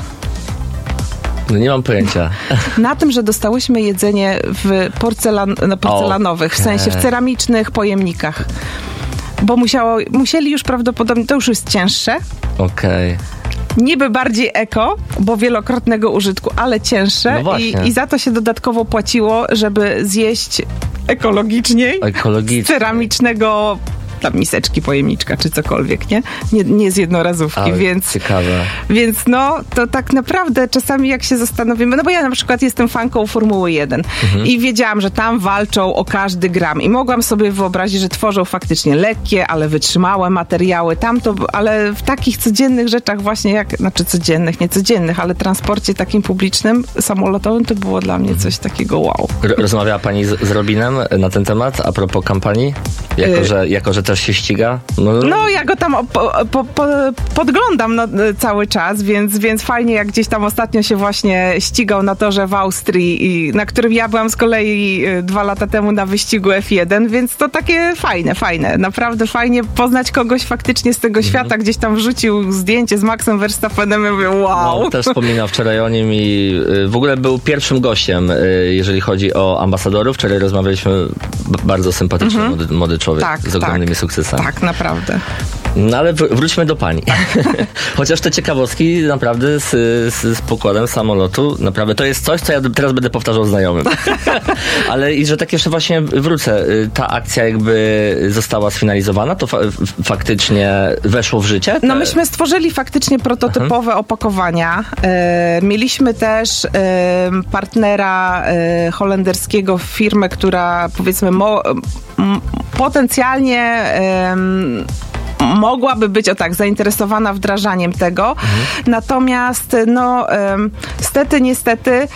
No nie mam pojęcia. Na tym, że dostałyśmy jedzenie w porcelanowych, w sensie w ceramicznych pojemnikach. Bo musieli już prawdopodobnie, to już jest cięższe. Okej. Niby bardziej eko, bo wielokrotnego użytku, ale cięższe. No i za to się dodatkowo płaciło, żeby zjeść ekologiczniej. Z ceramicznego miseczki, pojemniczka, czy cokolwiek, nie z jednorazówki, ale więc... Ciekawe. Więc to tak naprawdę czasami jak się zastanowimy, bo ja na przykład jestem fanką Formuły 1 i wiedziałam, że tam walczą o każdy gram i mogłam sobie wyobrazić, że tworzą faktycznie lekkie, ale wytrzymałe materiały, ale w takich codziennych rzeczach właśnie nie codziennych, ale transporcie takim publicznym, samolotowym, to było dla mnie coś takiego wow. Rozmawiała pani z Robinem na ten temat, a propos kampanii? Jako, że też się ściga? No ja go tam podglądam cały czas, więc fajnie, jak gdzieś tam ostatnio się właśnie ścigał na torze w Austrii, na którym ja byłam z kolei 2 lata temu na wyścigu F1, więc to takie fajne. Naprawdę fajnie poznać kogoś faktycznie z tego świata. Gdzieś tam wrzucił zdjęcie z Maxem Verstappenem i mówię, wow. No, też wspominał wczoraj o nim i w ogóle był pierwszym gościem, jeżeli chodzi o ambasadorów. Wczoraj rozmawialiśmy, bardzo sympatyczny młody człowiek z ogromnymi sukcesami. Tak, naprawdę. No ale wróćmy do pani. Chociaż te ciekawostki naprawdę z pokładem samolotu, naprawdę to jest coś, co ja teraz będę powtarzał znajomym. Ale i że tak jeszcze właśnie wrócę, ta akcja jakby została sfinalizowana, to faktycznie weszło w życie? No myśmy stworzyli faktycznie prototypowe opakowania. Mieliśmy też partnera holenderskiego, firmę, która powiedzmy potencjalnie mogłaby być zainteresowana wdrażaniem tego. Natomiast niestety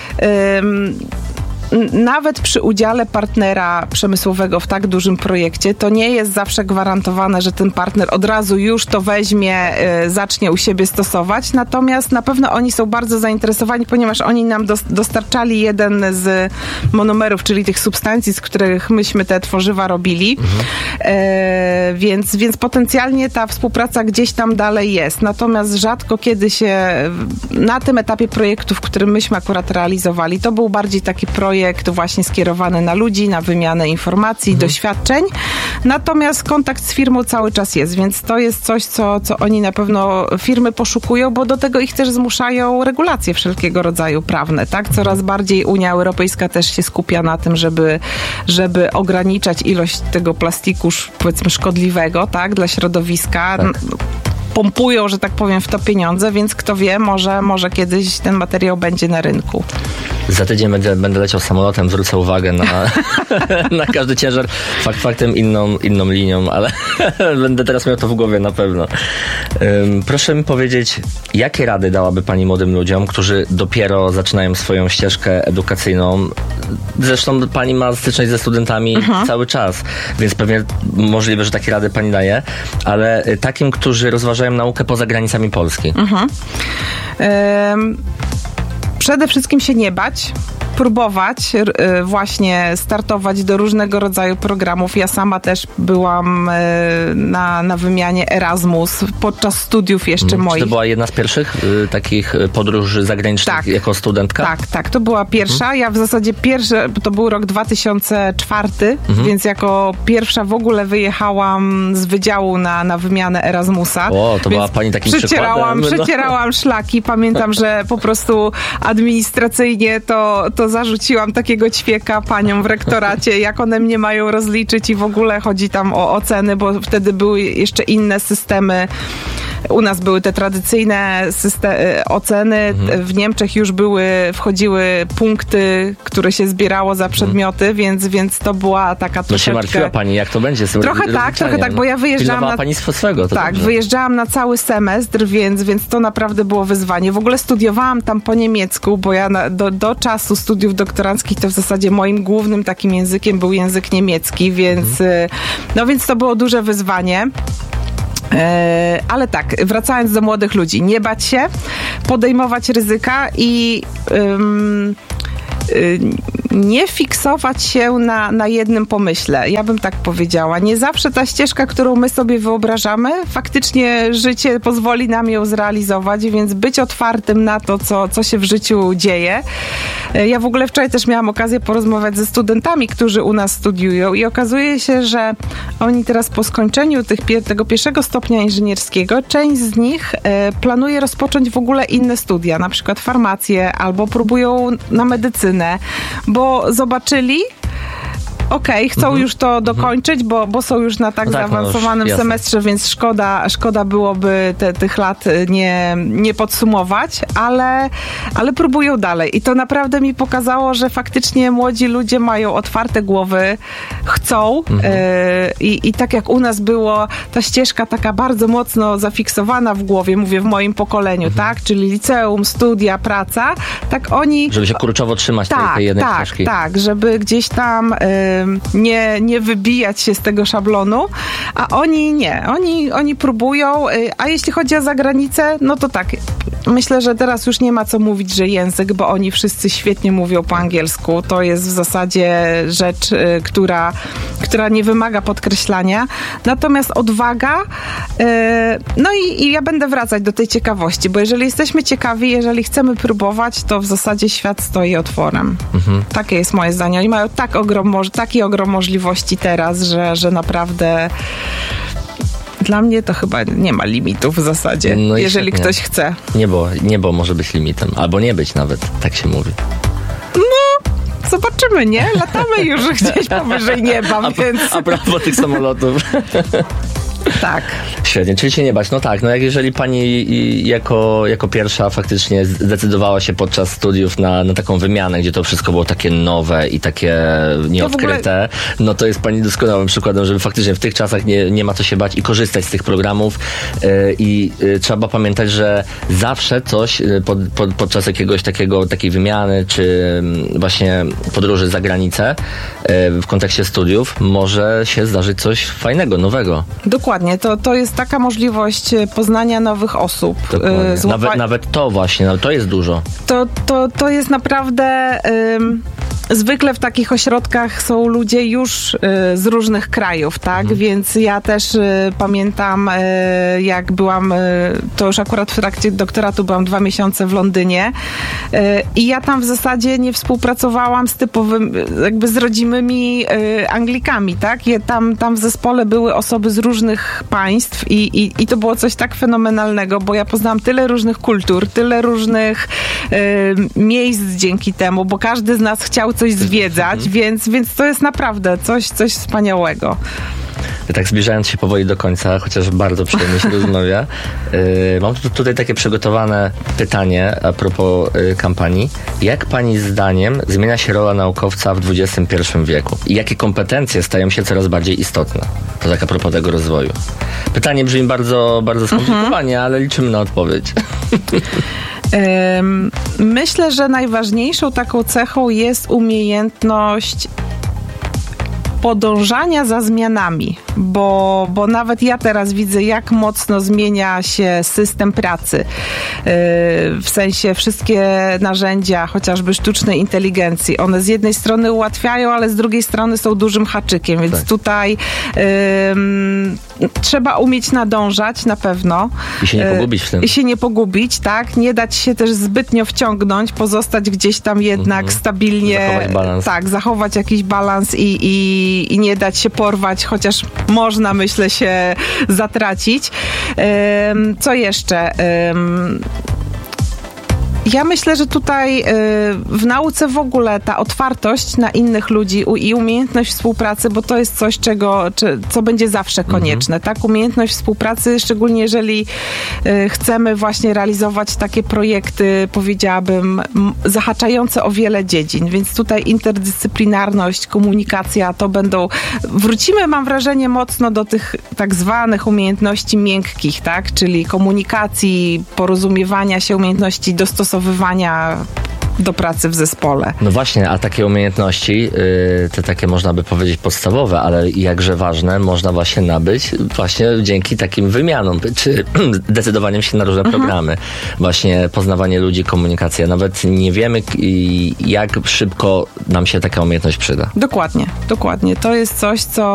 nawet przy udziale partnera przemysłowego w tak dużym projekcie, to nie jest zawsze gwarantowane, że ten partner od razu już to weźmie, zacznie u siebie stosować. Natomiast na pewno oni są bardzo zainteresowani, ponieważ oni nam dostarczali jeden z monomerów, czyli tych substancji, z których myśmy te tworzywa robili. Więc potencjalnie ta współpraca gdzieś tam dalej jest. Natomiast rzadko kiedy się na tym etapie projektu, w którym myśmy akurat realizowali, to był bardziej taki projekt właśnie skierowany na ludzi, na wymianę informacji, doświadczeń. Natomiast kontakt z firmą cały czas jest, więc to jest coś, co oni na pewno firmy poszukują, bo do tego ich też zmuszają regulacje wszelkiego rodzaju prawne, tak? Coraz bardziej Unia Europejska też się skupia na tym, żeby ograniczać ilość tego plastiku, powiedzmy, szkodliwego, tak? Dla środowiska. Tak. Pompują, że tak powiem, w to pieniądze, więc kto wie, może kiedyś ten materiał będzie na rynku. Za tydzień będę leciał samolotem, zwrócę uwagę na każdy ciężar. Faktem inną linią, ale będę teraz miał to w głowie na pewno. Proszę mi powiedzieć, jakie rady dałaby pani młodym ludziom, którzy dopiero zaczynają swoją ścieżkę edukacyjną? Zresztą pani ma styczność ze studentami cały czas, więc pewnie możliwe, że takie rady pani daje, ale takim, którzy rozważają naukę poza granicami Polski. Przede wszystkim się nie bać, próbować właśnie startować do różnego rodzaju programów. Ja sama też byłam na wymianie Erasmus podczas studiów jeszcze moich. Czy to była jedna z pierwszych takich podróży zagranicznych jako studentka? Tak, to była pierwsza. Ja w zasadzie to był rok 2004, więc jako pierwsza w ogóle wyjechałam z wydziału na wymianę Erasmusa. O, to była pani takim przykładem. Przecierałam szlaki. Pamiętam, że po prostu administracyjnie to zarzuciłam takiego ćwieka paniom w rektoracie, jak one mnie mają rozliczyć i w ogóle chodzi tam o oceny, bo wtedy były jeszcze inne systemy. U nas były te tradycyjne oceny, w Niemczech już wchodziły punkty, które się zbierało za przedmioty, więc to była taka troszeczkę... No się martwiła pani, jak to będzie? Trochę tak, bo ja wyjeżdżałam pani swego, to tak, dobrze. Wyjeżdżałam na cały semestr, więc to naprawdę było wyzwanie. W ogóle studiowałam tam po niemiecku, bo ja do czasu studiów doktoranckich to w zasadzie moim głównym takim językiem był język niemiecki, więc to było duże wyzwanie. Ale tak, wracając do młodych ludzi, nie bać się, podejmować ryzyka i nie fiksować się na jednym pomyśle. Ja bym tak powiedziała. Nie zawsze ta ścieżka, którą my sobie wyobrażamy, faktycznie życie pozwoli nam ją zrealizować, więc być otwartym na to, co się w życiu dzieje. Ja w ogóle wczoraj też miałam okazję porozmawiać ze studentami, którzy u nas studiują i okazuje się, że oni teraz po skończeniu tego pierwszego stopnia inżynierskiego, część z nich planuje rozpocząć w ogóle inne studia, na przykład farmację albo próbują na medycynę, bo zobaczyli, chcą już to dokończyć, bo są już na zaawansowanym semestrze, więc szkoda byłoby tych lat nie podsumować, ale próbują dalej. I to naprawdę mi pokazało, że faktycznie młodzi ludzie mają otwarte głowy, chcą i tak jak u nas było, ta ścieżka taka bardzo mocno zafiksowana w głowie, mówię w moim pokoleniu, tak? Czyli liceum, studia, praca, tak oni... Żeby się kurczowo trzymać tej jednej ścieżki. Tak, żeby gdzieś tam nie wybijać się z tego szablonu, a oni nie. Oni próbują, a jeśli chodzi o zagranicę, no to tak, myślę, że teraz już nie ma co mówić, że język, bo oni wszyscy świetnie mówią po angielsku. To jest w zasadzie rzecz, która nie wymaga podkreślania. Natomiast odwaga, no i ja będę wracać do tej ciekawości, bo jeżeli jesteśmy ciekawi, jeżeli chcemy próbować, to w zasadzie świat stoi otworem. Takie jest moje zdanie. Oni mają taki ogrom możliwości teraz, że naprawdę dla mnie to chyba nie ma limitów w zasadzie, jeżeli ktoś chce. Niebo może być limitem, albo nie być nawet, tak się mówi. No, zobaczymy, nie? Latamy już gdzieś powyżej nieba, więc... A propos tych samolotów. Tak. Świetnie, czyli się nie bać. No tak, jak jeżeli pani jako pierwsza faktycznie zdecydowała się podczas studiów na taką wymianę, gdzie to wszystko było takie nowe i takie nieodkryte, no to jest pani doskonałym przykładem, żeby faktycznie w tych czasach nie ma co się bać i korzystać z tych programów i trzeba pamiętać, że zawsze coś podczas takiej wymiany, czy właśnie podróży za granicę w kontekście studiów może się zdarzyć coś fajnego, nowego. Dokładnie. To jest taka możliwość poznania nowych osób. Nawet to właśnie, to jest dużo. To jest naprawdę... Zwykle w takich ośrodkach są ludzie już z różnych krajów, tak? Więc ja też pamiętam, jak byłam, to już akurat w trakcie doktoratu byłam 2 miesiące w Londynie i ja tam w zasadzie nie współpracowałam z rodzimymi Anglikami, tak? Tam w zespole były osoby z różnych państw i to było coś tak fenomenalnego, bo ja poznałam tyle różnych kultur, tyle różnych miejsc dzięki temu, bo każdy z nas chciał coś zwiedzać, więc to jest naprawdę coś wspaniałego. Tak zbliżając się powoli do końca, chociaż bardzo przyjemnie się rozmawia, mam tutaj takie przygotowane pytanie a propos kampanii. Jak pani zdaniem zmienia się rola naukowca w XXI wieku? I jakie kompetencje stają się coraz bardziej istotne? To tak a propos tego rozwoju. Pytanie brzmi bardzo, bardzo skomplikowanie, ale liczymy na odpowiedź. Myślę, że najważniejszą taką cechą jest umiejętność podążania za zmianami, bo nawet ja teraz widzę, jak mocno zmienia się system pracy. W sensie wszystkie narzędzia, chociażby sztucznej inteligencji, one z jednej strony ułatwiają, ale z drugiej strony są dużym haczykiem, więc tutaj trzeba umieć nadążać na pewno. I się nie pogubić w tym. I się nie pogubić, tak? Nie dać się też zbytnio wciągnąć, pozostać gdzieś tam jednak stabilnie. Zachować balans. Tak, zachować jakiś balans i nie dać się porwać, chociaż można, myślę, się zatracić. Co jeszcze? Ja myślę, że tutaj w nauce w ogóle ta otwartość na innych ludzi i umiejętność współpracy, bo to jest coś, co będzie zawsze konieczne, tak? Umiejętność współpracy, szczególnie jeżeli chcemy właśnie realizować takie projekty, powiedziałabym, zahaczające o wiele dziedzin, więc tutaj interdyscyplinarność, komunikacja to wrócimy, mam wrażenie, mocno do tych tak zwanych umiejętności miękkich, tak? Czyli komunikacji, porozumiewania się, umiejętności dostosowania do pracy w zespole. No właśnie, a takie umiejętności, te takie można by powiedzieć podstawowe, ale jakże ważne, można właśnie nabyć właśnie dzięki takim wymianom, czy decydowaniu się na różne programy. Właśnie poznawanie ludzi, komunikacja. Nawet nie wiemy, jak szybko nam się taka umiejętność przyda. Dokładnie. To jest coś, co